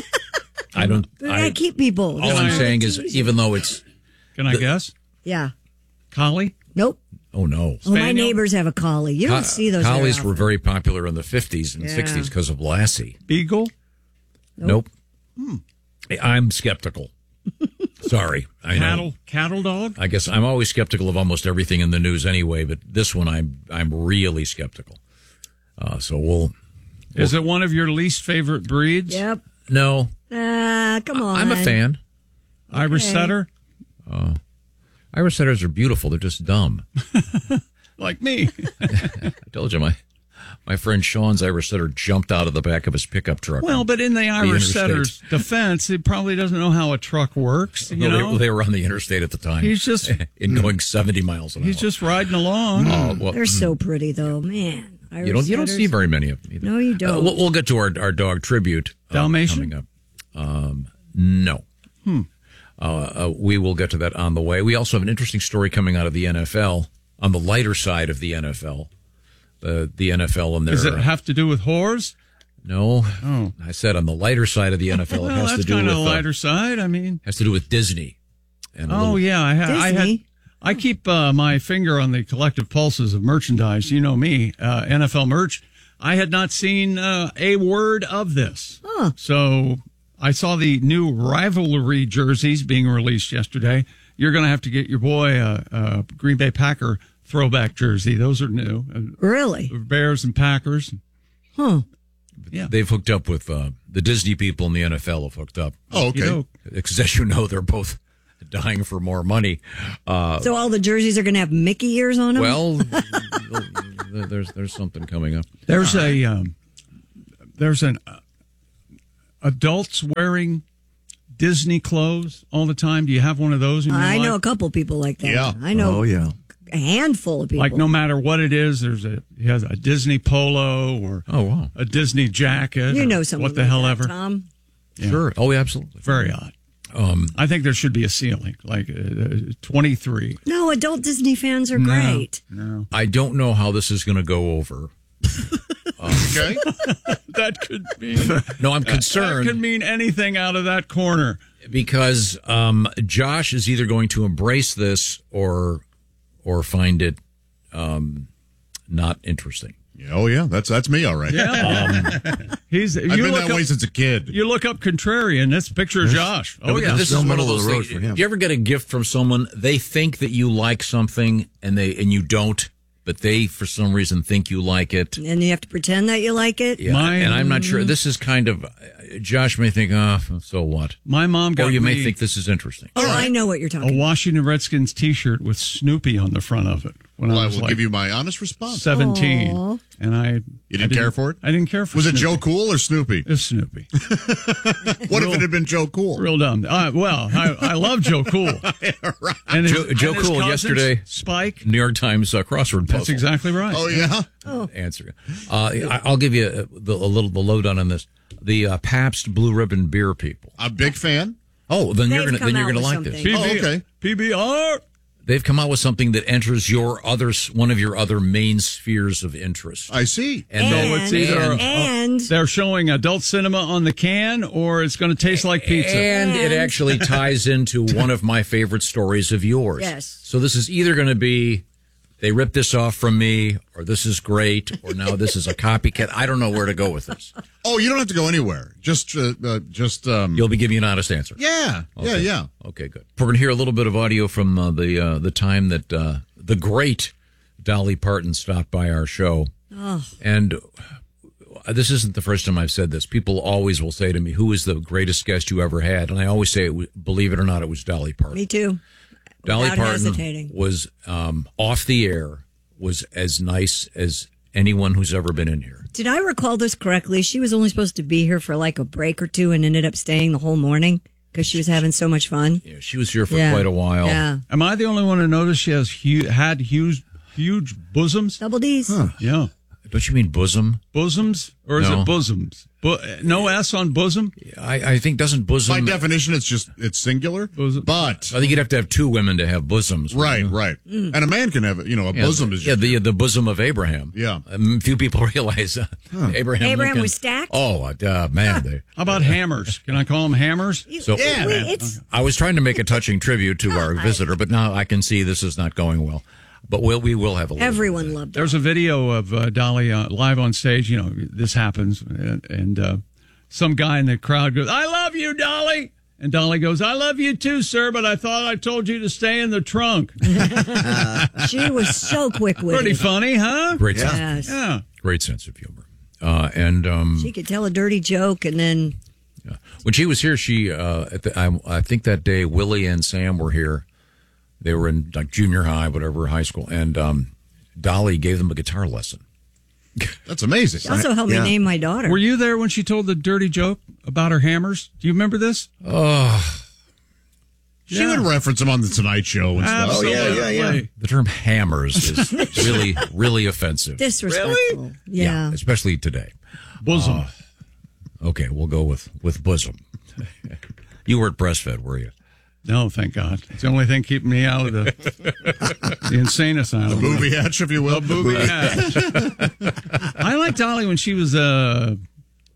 Speaker 3: I don't.
Speaker 5: We
Speaker 3: I,
Speaker 5: gotta keep people.
Speaker 3: all I'm saying is, even though it's.
Speaker 10: Can I guess?
Speaker 5: Yeah.
Speaker 10: Collie?
Speaker 5: Nope.
Speaker 3: Oh no.
Speaker 5: Oh, my neighbors have a collie. You don't
Speaker 3: Co-
Speaker 5: see those. very
Speaker 3: Collies
Speaker 5: often.
Speaker 3: were very popular in the fifties and
Speaker 5: Yeah.
Speaker 3: sixties because of Lassie.
Speaker 10: Beagle?
Speaker 3: Nope. I'm skeptical. Sorry, I know.
Speaker 10: Cattle? Cattle dog?
Speaker 3: I guess I'm always skeptical of almost everything in the news anyway, but this one I'm I'm really skeptical. Uh, so we'll.
Speaker 10: Is it one of your least favorite breeds?
Speaker 5: Yep.
Speaker 3: No,
Speaker 5: Ah, come on.
Speaker 3: I'm a fan.
Speaker 10: Irish
Speaker 5: Okay.
Speaker 10: setter?
Speaker 3: Uh, Irish setters are beautiful. They're just dumb.
Speaker 10: Like me.
Speaker 3: I told you my my friend Sean's Irish setter jumped out of the back of his pickup truck.
Speaker 10: Well, but in the Irish
Speaker 3: interstate.
Speaker 10: setter's defense, he probably doesn't know how a truck works. You
Speaker 3: No, they-
Speaker 10: know?
Speaker 3: they, were on the interstate at the time.
Speaker 10: He's just-
Speaker 3: in going seventy miles an
Speaker 10: He's
Speaker 3: hour.
Speaker 10: just riding along.
Speaker 3: Oh, well,
Speaker 5: They're so pretty, though, man. Irish
Speaker 3: you don't you don't
Speaker 5: setters.
Speaker 3: see very many of them. Either.
Speaker 5: No, you don't.
Speaker 3: Uh, we'll, we'll get to our our dog tribute uh,
Speaker 10: Dalmatian?
Speaker 3: coming up. Um, no.
Speaker 10: Hmm.
Speaker 3: Uh, uh, we will get to that on the way. We also have an interesting story coming out of the N F L on the lighter side of the N F L. The the N F L and their
Speaker 10: Does it have to do with whores?
Speaker 3: No.
Speaker 10: Oh.
Speaker 3: I said on the lighter side of the N F L, it
Speaker 10: Well,
Speaker 3: has
Speaker 10: that's
Speaker 3: to do
Speaker 10: kind
Speaker 3: with
Speaker 10: of the
Speaker 3: uh,
Speaker 10: lighter side. I mean,
Speaker 3: has to do with Disney. And a
Speaker 10: oh
Speaker 3: little-
Speaker 10: yeah, I, ha- I had.
Speaker 5: Disney?
Speaker 10: I keep uh, my finger on the collective pulses of merchandise. You know me, uh, N F L merch. I had not seen uh, a word of this.
Speaker 5: Huh.
Speaker 10: So I saw the new rivalry jerseys being released yesterday. You're going to have to get your boy a, a Green Bay Packer throwback jersey. Those are new.
Speaker 5: Really?
Speaker 10: Bears and Packers.
Speaker 5: Huh.
Speaker 10: Yeah.
Speaker 3: They've hooked up with uh, the Disney people in the N F L have hooked up.
Speaker 6: Oh, okay.
Speaker 10: You know,
Speaker 3: Because as you know, they're both dying for more money. Uh,
Speaker 5: So all the jerseys are going to have Mickey ears on them?
Speaker 3: well, there's there's something coming up.
Speaker 10: There's a um, there's an uh, adults wearing Disney clothes all the time. Do you have one of those in your
Speaker 5: I
Speaker 10: life?
Speaker 5: know a couple people like that.
Speaker 6: Yeah.
Speaker 5: I know
Speaker 1: Oh, yeah.
Speaker 5: a handful of people.
Speaker 10: Like no matter what it is, there's a he has a Disney polo or
Speaker 3: Oh, wow.
Speaker 10: a Disney jacket.
Speaker 5: You
Speaker 10: or
Speaker 5: know someone
Speaker 10: what the
Speaker 5: like
Speaker 10: hell
Speaker 5: that,
Speaker 10: ever.
Speaker 5: Tom.
Speaker 10: Yeah.
Speaker 3: Sure. Oh, yeah, absolutely.
Speaker 10: Very odd.
Speaker 3: Um,
Speaker 10: I think there should be a ceiling, like uh, twenty-three.
Speaker 5: No, adult Disney fans are
Speaker 10: No,
Speaker 5: great.
Speaker 10: No,
Speaker 3: I don't know how this is going to go over.
Speaker 6: Okay.
Speaker 10: that could mean
Speaker 3: No, I'm
Speaker 10: that
Speaker 3: concerned
Speaker 10: could mean anything out of that corner.
Speaker 3: because um, Josh is either going to embrace this or or find it um, not interesting.
Speaker 6: Yeah, oh yeah, that's that's me, all right.
Speaker 10: Yeah, he's.
Speaker 6: I've
Speaker 10: you
Speaker 6: been
Speaker 10: look
Speaker 6: that
Speaker 10: up,
Speaker 6: way since a kid.
Speaker 10: You look up contrarian. That's a picture of Josh.
Speaker 3: No,
Speaker 10: Oh
Speaker 3: but
Speaker 10: yeah,
Speaker 3: this
Speaker 1: Still
Speaker 3: is one of
Speaker 1: middle of
Speaker 3: those
Speaker 1: the road
Speaker 3: things.
Speaker 1: for him.
Speaker 3: Do you ever get a gift from someone? They think that you like something, and they and you don't, but they for some reason think you like it.
Speaker 5: And you have to pretend that you like it.
Speaker 3: Yeah,
Speaker 10: Mine-
Speaker 3: and I'm not sure. This is kind of. Josh may think, oh, so what?
Speaker 10: my mom got
Speaker 3: Or you
Speaker 10: me
Speaker 3: may think this is interesting.
Speaker 5: Oh, I know what you're talking
Speaker 10: a
Speaker 5: about.
Speaker 10: Washington Redskins T-shirt with Snoopy on the front of it when
Speaker 6: Well,
Speaker 10: I
Speaker 6: I
Speaker 10: was
Speaker 6: will
Speaker 10: like
Speaker 6: give you my honest response.
Speaker 10: seventeen,
Speaker 5: Aw.
Speaker 10: and I.
Speaker 6: You didn't
Speaker 10: I
Speaker 6: care for it?
Speaker 10: I didn't care for.
Speaker 6: Was it
Speaker 10: Snoopy.
Speaker 6: Joe Cool or Snoopy?
Speaker 10: It's Snoopy.
Speaker 6: What if it had been Joe Cool?
Speaker 10: Real dumb. Uh, well, I, I love Joe Cool.
Speaker 6: Right.
Speaker 10: And his-
Speaker 3: Joe, Joe
Speaker 10: and his
Speaker 3: Cool
Speaker 10: cousins,
Speaker 3: yesterday.
Speaker 10: Spike.
Speaker 3: New York Times uh, crossword puzzle.
Speaker 10: That's exactly right.
Speaker 6: Oh yeah.
Speaker 5: Oh.
Speaker 3: Answer. Uh, I- I'll give you a, the, a little the lowdown on this. The uh, Pabst Blue Ribbon beer people.
Speaker 6: A big fan.
Speaker 3: Oh, then you're
Speaker 5: They've
Speaker 3: gonna
Speaker 5: come
Speaker 3: then you're
Speaker 5: out
Speaker 3: gonna
Speaker 5: with
Speaker 3: like this.
Speaker 5: something.
Speaker 6: Oh, okay.
Speaker 10: P B R.
Speaker 3: They've come out with something that enters your other one of your other main spheres of interest.
Speaker 6: I see.
Speaker 3: And,
Speaker 10: So
Speaker 3: then-
Speaker 10: it's either
Speaker 3: and,
Speaker 5: and
Speaker 10: they're showing adult cinema on the can, or it's going to taste like pizza.
Speaker 3: and it
Speaker 5: And-
Speaker 3: actually ties into one of my favorite stories of yours.
Speaker 5: Yes.
Speaker 3: So this is either going to be they ripped this off from me, or this is great, or now this is a copycat. I don't know where to go with this.
Speaker 6: Oh, you don't have to go anywhere. Just, uh, uh, just. Um,
Speaker 3: You'll be giving me an honest answer.
Speaker 6: yeah, yeah,
Speaker 3: Okay.
Speaker 6: yeah.
Speaker 3: Okay, good. We're going to hear a little bit of audio from uh, the uh, the time that uh, the great Dolly Parton stopped by our show.
Speaker 5: Oh.
Speaker 3: And uh, this isn't the first time I've said this. People always will say to me, who is the greatest guest you ever had? And I always say, it was, believe it or not, it was Dolly Parton.
Speaker 5: me too.
Speaker 3: Dolly
Speaker 5: Without
Speaker 3: Parton
Speaker 5: hesitating.
Speaker 3: was um, off the air, was as nice as anyone who's ever been in here.
Speaker 5: Did I recall this correctly? She was only supposed to be here for like a break or two and ended up staying the whole morning because she was having so much fun.
Speaker 3: Yeah, she was here for
Speaker 5: Yeah.
Speaker 3: quite a while.
Speaker 5: Yeah.
Speaker 10: Am I the only one to notice she has hu- had huge, huge bosoms?
Speaker 5: Double D's.
Speaker 10: Yeah,
Speaker 3: Don't you mean bosom?
Speaker 10: bosoms, or is
Speaker 3: No.
Speaker 10: it bosoms? Bu- no S on bosom.
Speaker 3: I, I think doesn't bosom.
Speaker 6: By definition, it's just it's singular. But
Speaker 3: I think you'd have to have two women to have bosoms.
Speaker 6: right,
Speaker 3: wouldn't you?
Speaker 6: right, and a man can have you know a
Speaker 3: Yeah,
Speaker 6: bosom
Speaker 3: the,
Speaker 6: is
Speaker 3: yeah the the bosom of Abraham.
Speaker 6: Yeah.
Speaker 3: um, few people realize uh, Abraham.
Speaker 5: Abraham
Speaker 3: Lincoln-
Speaker 5: was stacked?
Speaker 3: Oh, uh, man, they.
Speaker 10: How about hammers? Can I call them hammers?
Speaker 3: So
Speaker 5: Yeah, wait, it's
Speaker 3: I was trying to make a touching tribute to our visitor, but now I can see this is not going well. But we'll, we will have a little.
Speaker 5: everyone loved it.
Speaker 10: There's a video of uh, Dolly uh, live on stage. You know, this happens, and, and uh, some guy in the crowd goes, "I love you, Dolly," and Dolly goes, "I love you too, sir, but I thought I told you to stay in the trunk."
Speaker 5: She was so quick with
Speaker 10: Pretty
Speaker 5: it.
Speaker 10: funny, huh?
Speaker 3: Great sense.
Speaker 5: Yes.
Speaker 10: Yeah.
Speaker 3: Great sense of humor. Uh, and um,
Speaker 5: She could tell a dirty joke and then
Speaker 3: when she was here, she uh, at the, I, I think that day Willie and Sam were here. They were in like junior high, whatever, high school, and um, Dolly gave them a guitar lesson.
Speaker 6: That's amazing.
Speaker 5: she also helped
Speaker 1: Yeah.
Speaker 5: me name my daughter.
Speaker 10: Were you there when she told the dirty joke about her hammers? Do you remember this?
Speaker 3: Oh,
Speaker 6: She
Speaker 10: Yeah.
Speaker 6: would reference him on the Tonight Show and stuff.
Speaker 10: Absolutely.
Speaker 1: yeah, yeah, yeah.
Speaker 3: the term hammers is really, really offensive.
Speaker 5: Disrespectful. Yeah.
Speaker 3: especially today.
Speaker 10: Bosom.
Speaker 3: Uh, okay, we'll go with with bosom. You weren't breastfed, were you?
Speaker 10: No, thank God. It's the only thing keeping me out of the, the insane asylum.
Speaker 6: The movie hatch, if you will.
Speaker 10: Booby hatch. I liked Dolly when she was uh,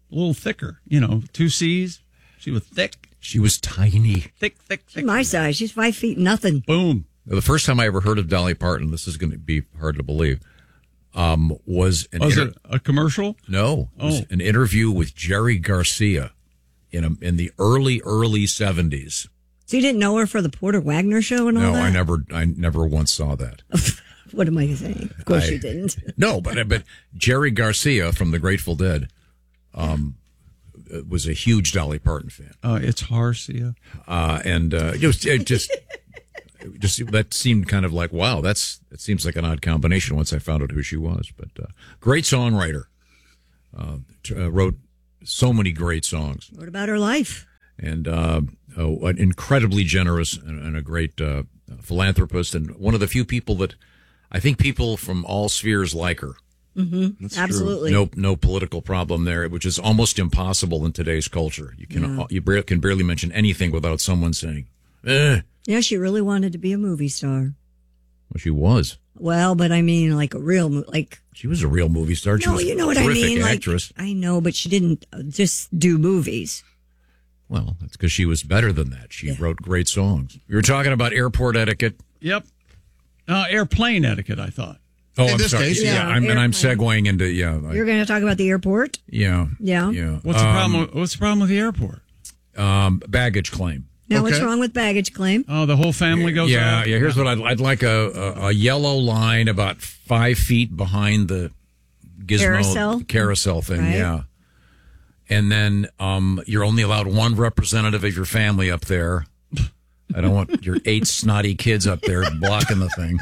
Speaker 10: a little thicker. You know, two C's. She was thick.
Speaker 3: She was tiny.
Speaker 10: Thick, thick, thick.
Speaker 5: My size. She's five feet nothing.
Speaker 10: Boom.
Speaker 3: The first time I ever heard of Dolly Parton, this is going to be hard to believe, um, was an
Speaker 10: Was
Speaker 3: inter-
Speaker 10: it a commercial?
Speaker 3: No, it was
Speaker 10: Oh.
Speaker 3: an interview with Jerry Garcia in a, in the early early seventies.
Speaker 5: So you didn't know her for the Porter Wagner show and all
Speaker 3: No,
Speaker 5: that?
Speaker 3: I never I never once saw that.
Speaker 5: What am I saying? Of course
Speaker 3: I-
Speaker 5: you didn't.
Speaker 3: No, but but Jerry Garcia from the Grateful Dead um, was a huge Dolly Parton fan.
Speaker 10: Uh, it's Harcia.
Speaker 3: Uh, and uh, it was it just just that seemed kind of like, wow, that's it seems like an odd combination once I found out who she was. But uh, great songwriter, uh, t- uh, wrote so many great songs,
Speaker 5: What about her life?
Speaker 3: and uh, oh, an incredibly generous and, and a great uh, philanthropist, and one of the few people that I think people from all spheres like her.
Speaker 5: Mm-hmm. Absolutely.
Speaker 3: No, no political problem there, which is almost impossible in today's culture. You can
Speaker 5: Yeah.
Speaker 3: you bar- can barely mention anything without someone saying, "Eh."
Speaker 5: Yeah, she really wanted to be a movie star.
Speaker 3: Well, she was.
Speaker 5: Well, but I mean, like a real, mo- like.
Speaker 3: She was a real movie star. She
Speaker 5: No,
Speaker 3: was
Speaker 5: you know
Speaker 3: a
Speaker 5: what I
Speaker 3: terrific
Speaker 5: mean.
Speaker 3: actress.
Speaker 5: Like, I know, but she didn't uh, just do movies.
Speaker 3: Well, that's because she was better than that. She wrote great songs. We were talking about airport etiquette.
Speaker 10: Yep. Uh, airplane etiquette, I thought.
Speaker 3: Oh,
Speaker 10: In
Speaker 3: I'm
Speaker 10: this
Speaker 3: sorry.
Speaker 10: case,
Speaker 3: yeah,
Speaker 10: yeah,
Speaker 3: I'm, and I'm
Speaker 5: airplane.
Speaker 3: segueing into yeah, I-
Speaker 5: You're going to talk about the airport?
Speaker 3: yeah,
Speaker 5: Yeah.
Speaker 3: yeah.
Speaker 10: What's the
Speaker 3: Um,
Speaker 10: problem? What's the problem with the airport?
Speaker 3: Um, baggage claim.
Speaker 5: Now, what's wrong with baggage claim?
Speaker 10: Oh, the whole family goes
Speaker 3: Yeah,
Speaker 10: out?
Speaker 3: yeah. Here's what I'd, I'd like a, a a yellow line about five feet behind the gizmo
Speaker 5: Carousel?
Speaker 3: carousel thing.
Speaker 5: Right.
Speaker 3: Yeah, and then um, you're only allowed one representative of your family up there. I don't want your eight snotty kids up there blocking the thing.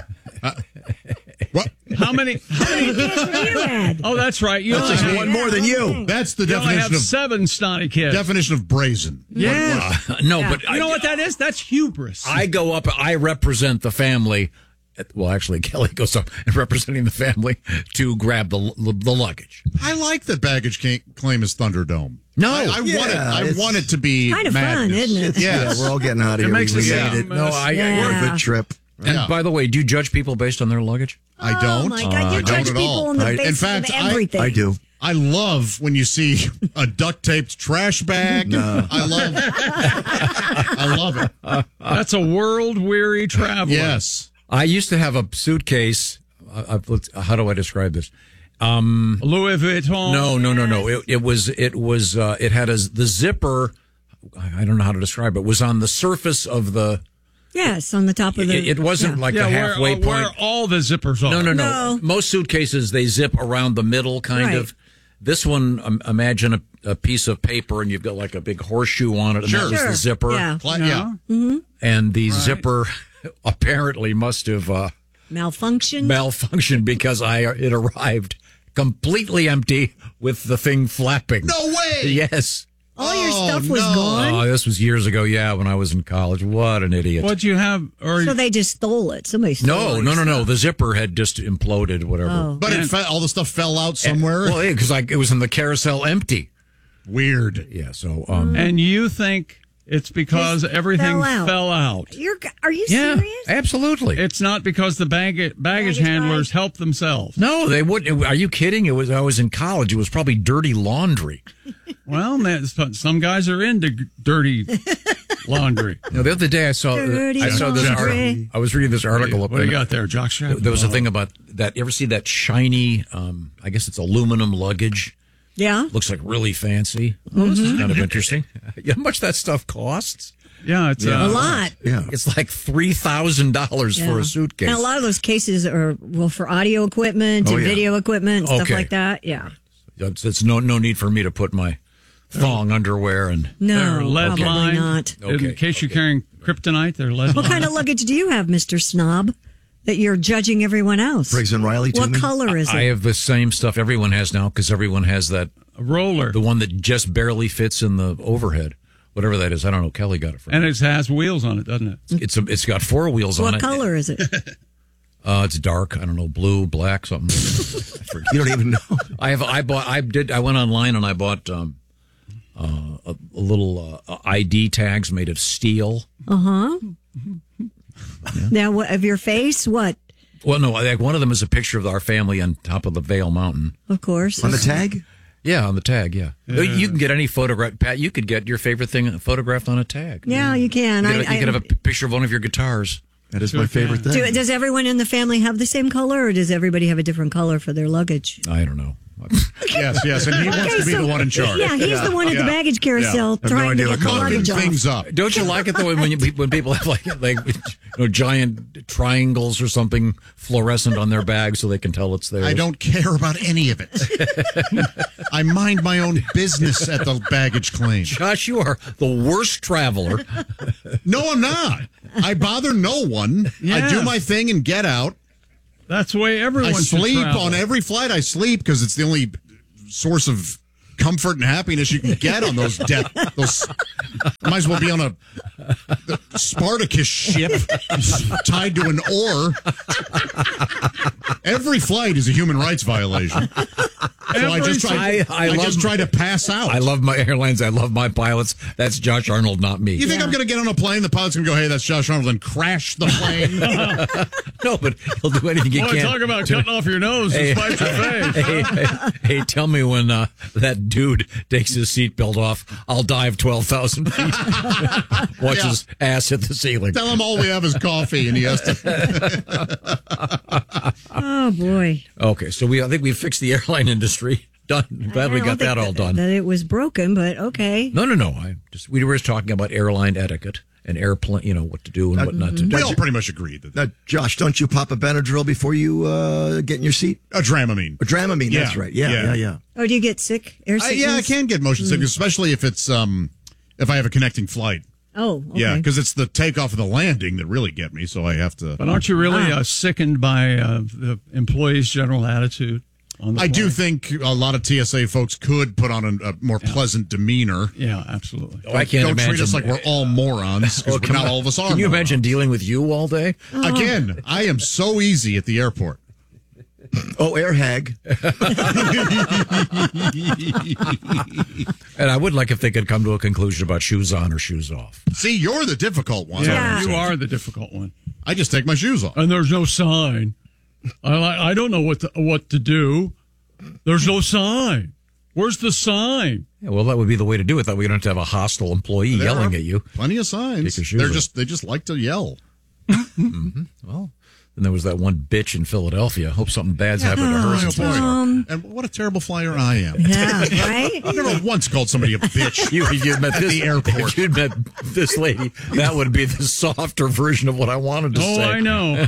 Speaker 6: What?
Speaker 10: How many? How many? Oh, that's right. You
Speaker 6: That's
Speaker 10: only
Speaker 6: just
Speaker 10: have-
Speaker 6: one more than you. That's the
Speaker 10: You only
Speaker 6: definition
Speaker 10: have
Speaker 6: of
Speaker 10: seven snotty kids.
Speaker 6: definition of brazen.
Speaker 10: Yeah.
Speaker 3: no,
Speaker 10: Yeah.
Speaker 3: but
Speaker 10: you know what that is? That's hubris.
Speaker 3: I go up. I represent the family. Well, actually, Kelly goes up and representing the family to grab the the luggage.
Speaker 6: I like that baggage ca- claim is Thunderdome.
Speaker 3: No.
Speaker 6: I, I
Speaker 3: Yeah,
Speaker 6: want it. I
Speaker 3: it's
Speaker 6: want it to be
Speaker 5: kind of fun,
Speaker 6: madness.
Speaker 5: isn't it?
Speaker 6: Yes.
Speaker 7: Yeah, we're all getting out of
Speaker 10: It
Speaker 7: here.
Speaker 10: makes
Speaker 7: we
Speaker 10: it
Speaker 7: we
Speaker 10: sound-
Speaker 7: made it.
Speaker 3: No, I,
Speaker 5: Yeah.
Speaker 7: What a good trip.
Speaker 3: And
Speaker 6: Yeah.
Speaker 3: by the way, do you judge people based on their luggage?
Speaker 6: I don't.
Speaker 5: Oh, my God. You
Speaker 6: I
Speaker 5: judge
Speaker 6: don't at
Speaker 5: people
Speaker 6: all.
Speaker 5: on the
Speaker 6: I-
Speaker 5: basis
Speaker 6: in fact,
Speaker 5: of
Speaker 6: I-
Speaker 5: everything.
Speaker 7: I do.
Speaker 6: I love when you see a duct taped trash bag.
Speaker 7: No.
Speaker 6: I love I love it.
Speaker 10: That's a world weary traveler.
Speaker 6: Yes.
Speaker 3: I used to have a suitcase. I, I've looked, how do I describe this? Um,
Speaker 10: Louis Vuitton.
Speaker 3: no, no, no, no. It, it was. It was. Uh, it had a the zipper. I I don't know how to describe it. Was on the surface of the.
Speaker 5: Yes, on the top of the.
Speaker 3: It, it wasn't
Speaker 5: yeah.
Speaker 3: like
Speaker 10: Yeah,
Speaker 3: the
Speaker 10: where,
Speaker 3: halfway
Speaker 10: uh,
Speaker 3: point.
Speaker 10: where all the zippers are.
Speaker 3: No, no, no,
Speaker 5: No.
Speaker 3: Most suitcases they zip around the middle, kind
Speaker 5: Right.
Speaker 3: of. This one, um, imagine a, a piece of paper, and you've got like a big horseshoe on it, and that was
Speaker 5: Sure.
Speaker 3: the zipper.
Speaker 5: Yeah.
Speaker 6: Pla-
Speaker 10: No.
Speaker 6: yeah.
Speaker 3: And the zipper apparently must have uh,
Speaker 5: Malfunction.
Speaker 3: malfunctioned because I it arrived completely empty with the thing flapping.
Speaker 6: No way.
Speaker 3: Yes.
Speaker 5: All your
Speaker 6: Oh,
Speaker 5: stuff was
Speaker 6: no.
Speaker 5: gone.
Speaker 3: Oh, this was years ago. Yeah, when I was in college. What an idiot.
Speaker 10: What'd you have? Or
Speaker 5: So they just stole it. Somebody stole
Speaker 3: No,
Speaker 5: it.
Speaker 3: no, no, no. The zipper had just imploded. Whatever.
Speaker 5: Oh.
Speaker 6: But it fe- all the stuff fell out somewhere.
Speaker 3: Well, because like it was in the carousel empty.
Speaker 6: Weird.
Speaker 3: Yeah. So. um
Speaker 10: and you think it's because
Speaker 5: Just
Speaker 10: everything
Speaker 5: fell out.
Speaker 10: fell out.
Speaker 5: You're. Are you
Speaker 3: Yeah.
Speaker 5: serious?
Speaker 3: Absolutely.
Speaker 10: It's not because the baggage, baggage
Speaker 5: Baggage
Speaker 10: handlers
Speaker 5: guy?
Speaker 10: help themselves.
Speaker 3: No, they wouldn't. Are you kidding? It was. I was in college. It was probably dirty laundry.
Speaker 10: Well, man, some guys are into g- dirty laundry.
Speaker 3: You know, the other day I saw.
Speaker 5: Dirty
Speaker 3: I saw this.
Speaker 5: laundry.
Speaker 3: Article, I was reading this article.
Speaker 10: What do you got there, Jock Strap?
Speaker 3: There was a thing about that. You ever see that shiny? Um, I guess it's aluminum luggage.
Speaker 5: Yeah.
Speaker 3: Looks like really fancy. Oh, this is kind of interesting. You know how much that stuff costs?
Speaker 10: Yeah, it's
Speaker 3: Yeah.
Speaker 10: uh,
Speaker 5: A lot.
Speaker 7: Yeah.
Speaker 3: It's like three thousand dollars for
Speaker 5: Yeah.
Speaker 3: a suitcase.
Speaker 5: And a lot of those cases are well for audio equipment
Speaker 3: Oh,
Speaker 5: and
Speaker 3: yeah.
Speaker 5: video equipment and stuff
Speaker 3: Okay.
Speaker 5: like that. Yeah.
Speaker 3: It's, it's no no need for me to put my thong underwear and
Speaker 5: No,
Speaker 10: they're lead
Speaker 5: probably
Speaker 10: line.
Speaker 5: not.
Speaker 3: Okay,
Speaker 10: In case you're carrying kryptonite, they're lead
Speaker 5: What
Speaker 10: line.
Speaker 5: kind of luggage do you have, Mister Snob, that you're judging everyone else?
Speaker 7: Briggs and Riley to
Speaker 5: What
Speaker 7: me.
Speaker 5: color is it?
Speaker 3: I have the same stuff everyone has now because everyone has that
Speaker 10: A roller.
Speaker 3: the one that just barely fits in the overhead, whatever that is. I don't know. Kelly got it for me.
Speaker 10: And it has wheels on it, doesn't it?
Speaker 3: It's a, it's got four wheels on
Speaker 5: what
Speaker 3: it.
Speaker 5: color is it?
Speaker 3: Uh, it's dark. I don't know, blue, black, something. I forget.
Speaker 7: You don't even know.
Speaker 3: I have. I bought. I did. I went online and I bought um, uh, a, a little uh, I D tags made of steel.
Speaker 5: Uh huh. Now, what of your face? What?
Speaker 3: Well, no, like one of them is a picture of our family on top of the Vale Mountain.
Speaker 5: Of course.
Speaker 7: On the tag?
Speaker 3: Yeah, on the tag, yeah.
Speaker 10: Yeah.
Speaker 3: You can get any photograph. Pat, you could get your favorite thing photographed on a tag.
Speaker 5: Yeah, you can.
Speaker 3: You,
Speaker 5: I,
Speaker 3: could, you
Speaker 5: I,
Speaker 3: could have a p- picture of one of your guitars.
Speaker 7: That is my favorite thing.
Speaker 5: Do, does everyone in the family have the same color, or does everybody have a different color for their luggage?
Speaker 3: I don't know.
Speaker 6: Yes, yes, and he wants
Speaker 5: Okay,
Speaker 6: to be
Speaker 5: so-
Speaker 6: the one in charge.
Speaker 5: yeah, he's the one at the baggage carousel
Speaker 6: Yeah.
Speaker 5: trying to
Speaker 6: Have no
Speaker 5: get the
Speaker 6: idea what
Speaker 5: luggage
Speaker 6: color.
Speaker 5: off.
Speaker 6: Things up.
Speaker 3: Don't you like it though when you, when people have like like you know giant triangles or something fluorescent on their bag so they can tell it's theirs?
Speaker 6: I don't care about any of it. I mind my own business at the baggage claim.
Speaker 3: Josh, you are the worst traveler.
Speaker 6: No, I'm not. I bother no one. I
Speaker 10: Yeah.
Speaker 6: do my thing and get out.
Speaker 10: That's the way everyone
Speaker 6: I
Speaker 10: should
Speaker 6: sleep
Speaker 10: travel.
Speaker 6: on every flight. I sleep because it's the only source of comfort and happiness you can get on those death. Those might as well be on a the Spartacus ship tied to an oar. Every flight is a human rights violation. So I just try.
Speaker 3: I,
Speaker 6: I,
Speaker 3: I love,
Speaker 6: just try to pass out.
Speaker 3: I love my airlines. I love my pilots. That's Josh Arnold, not me.
Speaker 6: You think I'm going to get on a plane? The pilot's going to go, "Hey, that's Josh Arnold," and crash the plane?
Speaker 3: No, but he'll do anything he
Speaker 10: Boy,
Speaker 3: can.
Speaker 10: talk about
Speaker 3: to-
Speaker 10: cutting off your nose
Speaker 3: Hey,
Speaker 10: and spite your face.
Speaker 3: hey, hey, hey, tell me when uh, that dude takes his seatbelt off, I'll dive twelve thousand feet. Watch
Speaker 6: Yeah.
Speaker 3: his ass hit the ceiling.
Speaker 6: Tell him all we have is coffee, and he has to.
Speaker 5: Oh boy!
Speaker 3: Okay, so we I think we fixed the airline industry. Done. Glad we
Speaker 5: I
Speaker 3: got
Speaker 5: don't
Speaker 3: that
Speaker 5: think
Speaker 3: all done.
Speaker 5: That it was broken, but okay.
Speaker 3: No, no, no. I just we were just talking about airline etiquette and airplane, you know, what to do and what not to do.
Speaker 6: We all pretty much agreed that.
Speaker 7: Now, Josh, don't you pop a Benadryl before you uh, get in your seat?
Speaker 6: A Dramamine.
Speaker 7: A Dramamine,
Speaker 6: Yeah.
Speaker 7: that's right. Yeah,
Speaker 6: Yeah.
Speaker 7: yeah, yeah.
Speaker 5: Oh, do you get sick? Air
Speaker 6: I,
Speaker 5: sickness?
Speaker 6: yeah, I can get motion sickness,
Speaker 5: Mm.
Speaker 6: especially if it's um if I have a connecting flight.
Speaker 5: Oh, okay.
Speaker 6: Yeah, because it's the takeoff and the landing that really get me. So I have to.
Speaker 10: But aren't you really
Speaker 5: Ah.
Speaker 10: uh, sickened by uh, the employees' general attitude? On the
Speaker 6: I do
Speaker 10: plane?
Speaker 6: think a lot of T S A folks could put on a, a more pleasant demeanor.
Speaker 10: Yeah, absolutely.
Speaker 3: Oh, I can't
Speaker 6: Don't
Speaker 3: imagine.
Speaker 6: treat us like we're all morons, because
Speaker 3: Oh, come
Speaker 6: not
Speaker 3: on.
Speaker 6: all of us are.
Speaker 3: Can you
Speaker 6: morons.
Speaker 3: imagine dealing with you all day?
Speaker 6: Again, I am so easy at the airport.
Speaker 7: Oh, air hag.
Speaker 3: And I would like if they could come to a conclusion about shoes on or shoes off.
Speaker 6: See, you're the difficult one.
Speaker 10: Yeah, you are the difficult one.
Speaker 6: I just take my shoes off.
Speaker 10: And there's no sign. I like. I don't know what to, what to do. There's no sign. Where's the sign?
Speaker 3: Yeah, well, that would be the way to do it. That we don't have to have a hostile employee
Speaker 6: There
Speaker 3: yelling
Speaker 6: are
Speaker 3: at you.
Speaker 6: Plenty of signs.
Speaker 3: Take your shoes
Speaker 6: They're
Speaker 3: off.
Speaker 6: just they just like to yell.
Speaker 3: Mm-hmm. Well, then there was that one bitch in Philadelphia. Hope something bad's happened to her.
Speaker 6: Oh,
Speaker 3: since
Speaker 6: boy.
Speaker 3: then.
Speaker 5: Um,
Speaker 6: And what a terrible flyer I am.
Speaker 5: Yeah, right?
Speaker 6: I've never once called somebody a bitch.
Speaker 3: You, if you'd met
Speaker 6: At
Speaker 3: this,
Speaker 6: the airport.
Speaker 3: If you'd met this lady, that would be the softer version of what I wanted to
Speaker 10: Oh,
Speaker 3: say.
Speaker 10: I know.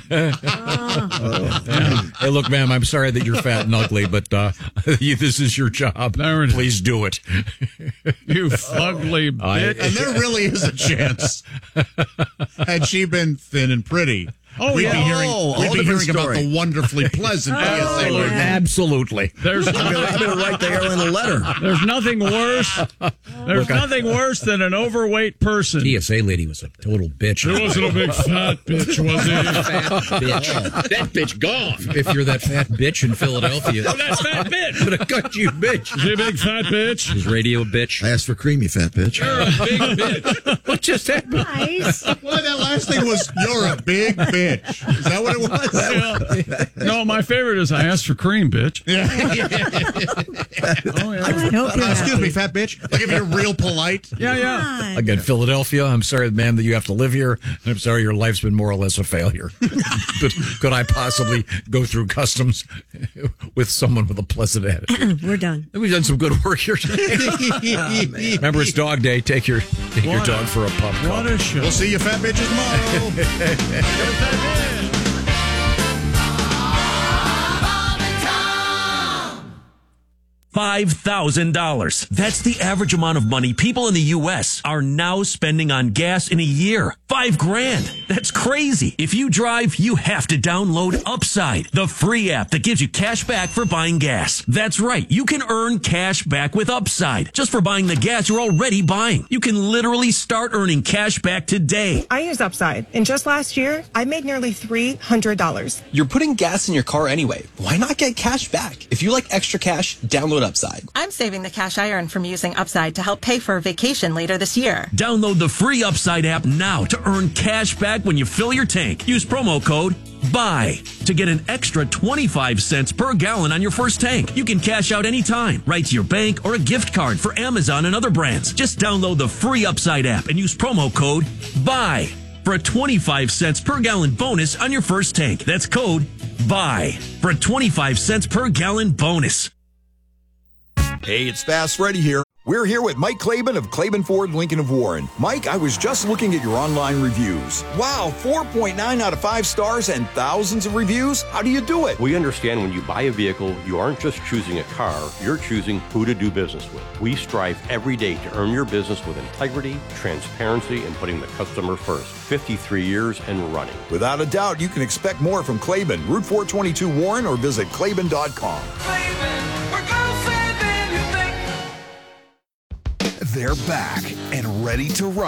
Speaker 3: Hey, look, ma'am, I'm sorry that you're fat and ugly, but uh, you, this is your job.
Speaker 10: There it is.
Speaker 3: Please do it.
Speaker 10: You ugly
Speaker 3: I-
Speaker 10: bitch.
Speaker 6: And there really is a chance. Had she been thin and pretty,
Speaker 10: Oh,
Speaker 6: we'd
Speaker 10: yeah.
Speaker 6: be hearing,
Speaker 7: Oh,
Speaker 6: we'd
Speaker 7: whole
Speaker 6: be
Speaker 7: different
Speaker 6: hearing about
Speaker 7: story.
Speaker 6: the wonderfully pleasant P S A.
Speaker 10: Oh,
Speaker 6: women.
Speaker 5: yeah.
Speaker 3: Absolutely.
Speaker 10: There's
Speaker 7: I'm gonna, I'm gonna write the airline a letter.
Speaker 10: there's nothing worse. There's nothing worse than an overweight person.
Speaker 3: T S A lady was a total bitch.
Speaker 10: He wasn't a big fat bitch, was he?
Speaker 3: bitch. That bitch gone. If you're that fat bitch in Philadelphia,
Speaker 10: Oh, that fat bitch.
Speaker 3: I'm gonna cut you, bitch.
Speaker 10: Is he a big fat bitch?
Speaker 3: His radio bitch.
Speaker 7: I asked for cream, you fat bitch.
Speaker 10: You're a big bitch.
Speaker 3: What just happened?
Speaker 5: Nice.
Speaker 6: Well, that last thing was, "You're a big bitch." Is that what it was?
Speaker 10: Yeah. No, my favorite is I asked for cream, bitch.
Speaker 6: Yeah.
Speaker 10: Oh, yeah.
Speaker 5: I hope you're
Speaker 6: Uh, excuse
Speaker 5: happy.
Speaker 6: me, fat bitch. Like if you're real polite.
Speaker 10: Yeah, yeah.
Speaker 5: God.
Speaker 3: Again, Philadelphia, I'm sorry, ma'am, that you have to live here. And I'm sorry your life's been more or less a failure. But could I possibly go through customs with someone with a pleasant attitude?
Speaker 5: We're done.
Speaker 3: We've done some good work here today. Remember, it's dog day. Take your take your
Speaker 10: What a-
Speaker 3: dog for a pup.
Speaker 10: What a show.
Speaker 6: We'll see you fat bitches tomorrow.
Speaker 4: five thousand dollars. That's the average amount of money people in the U S are now spending on gas in a year. Five grand. That's crazy. If you drive, you have to download Upside, the free app that gives you cash back for buying gas. That's right. You can earn cash back with Upside just for buying the gas you're already buying. You can literally start earning cash back today.
Speaker 8: I use Upside, and just last year, I made nearly three hundred dollars.
Speaker 9: You're putting gas in your car anyway. Why not get cash back? If you like extra cash, download
Speaker 2: Upside?
Speaker 8: I'm saving the cash I earn from using Upside to help pay for a vacation later this year.
Speaker 4: Download the free Upside app now to earn cash back when you fill your tank. Use promo code BUY to get an extra twenty-five cents per gallon on your first tank. You can cash out anytime, right to your bank or a gift card for Amazon and other brands. Just download the free Upside app and use promo code BUY for a twenty-five cents per gallon bonus on your first tank. That's code BUY for a twenty-five cents per gallon bonus.
Speaker 9: Hey, it's Fast Freddy here. We're here with Mike Claiborne of Claiborne Ford Lincoln of Warren. Mike, I was just looking at your online reviews. Wow, four point nine out of five stars and thousands of reviews? How do you do it?
Speaker 11: We understand when you buy a vehicle, you aren't just choosing a car, you're choosing who to do business with. We strive every day to earn your business with integrity, transparency, and putting the customer first. fifty-three years and running.
Speaker 9: Without a doubt, you can expect more from Claiborne, Route four twenty-two Warren, or visit Claiborne dot com.
Speaker 14: They're back and ready to rock.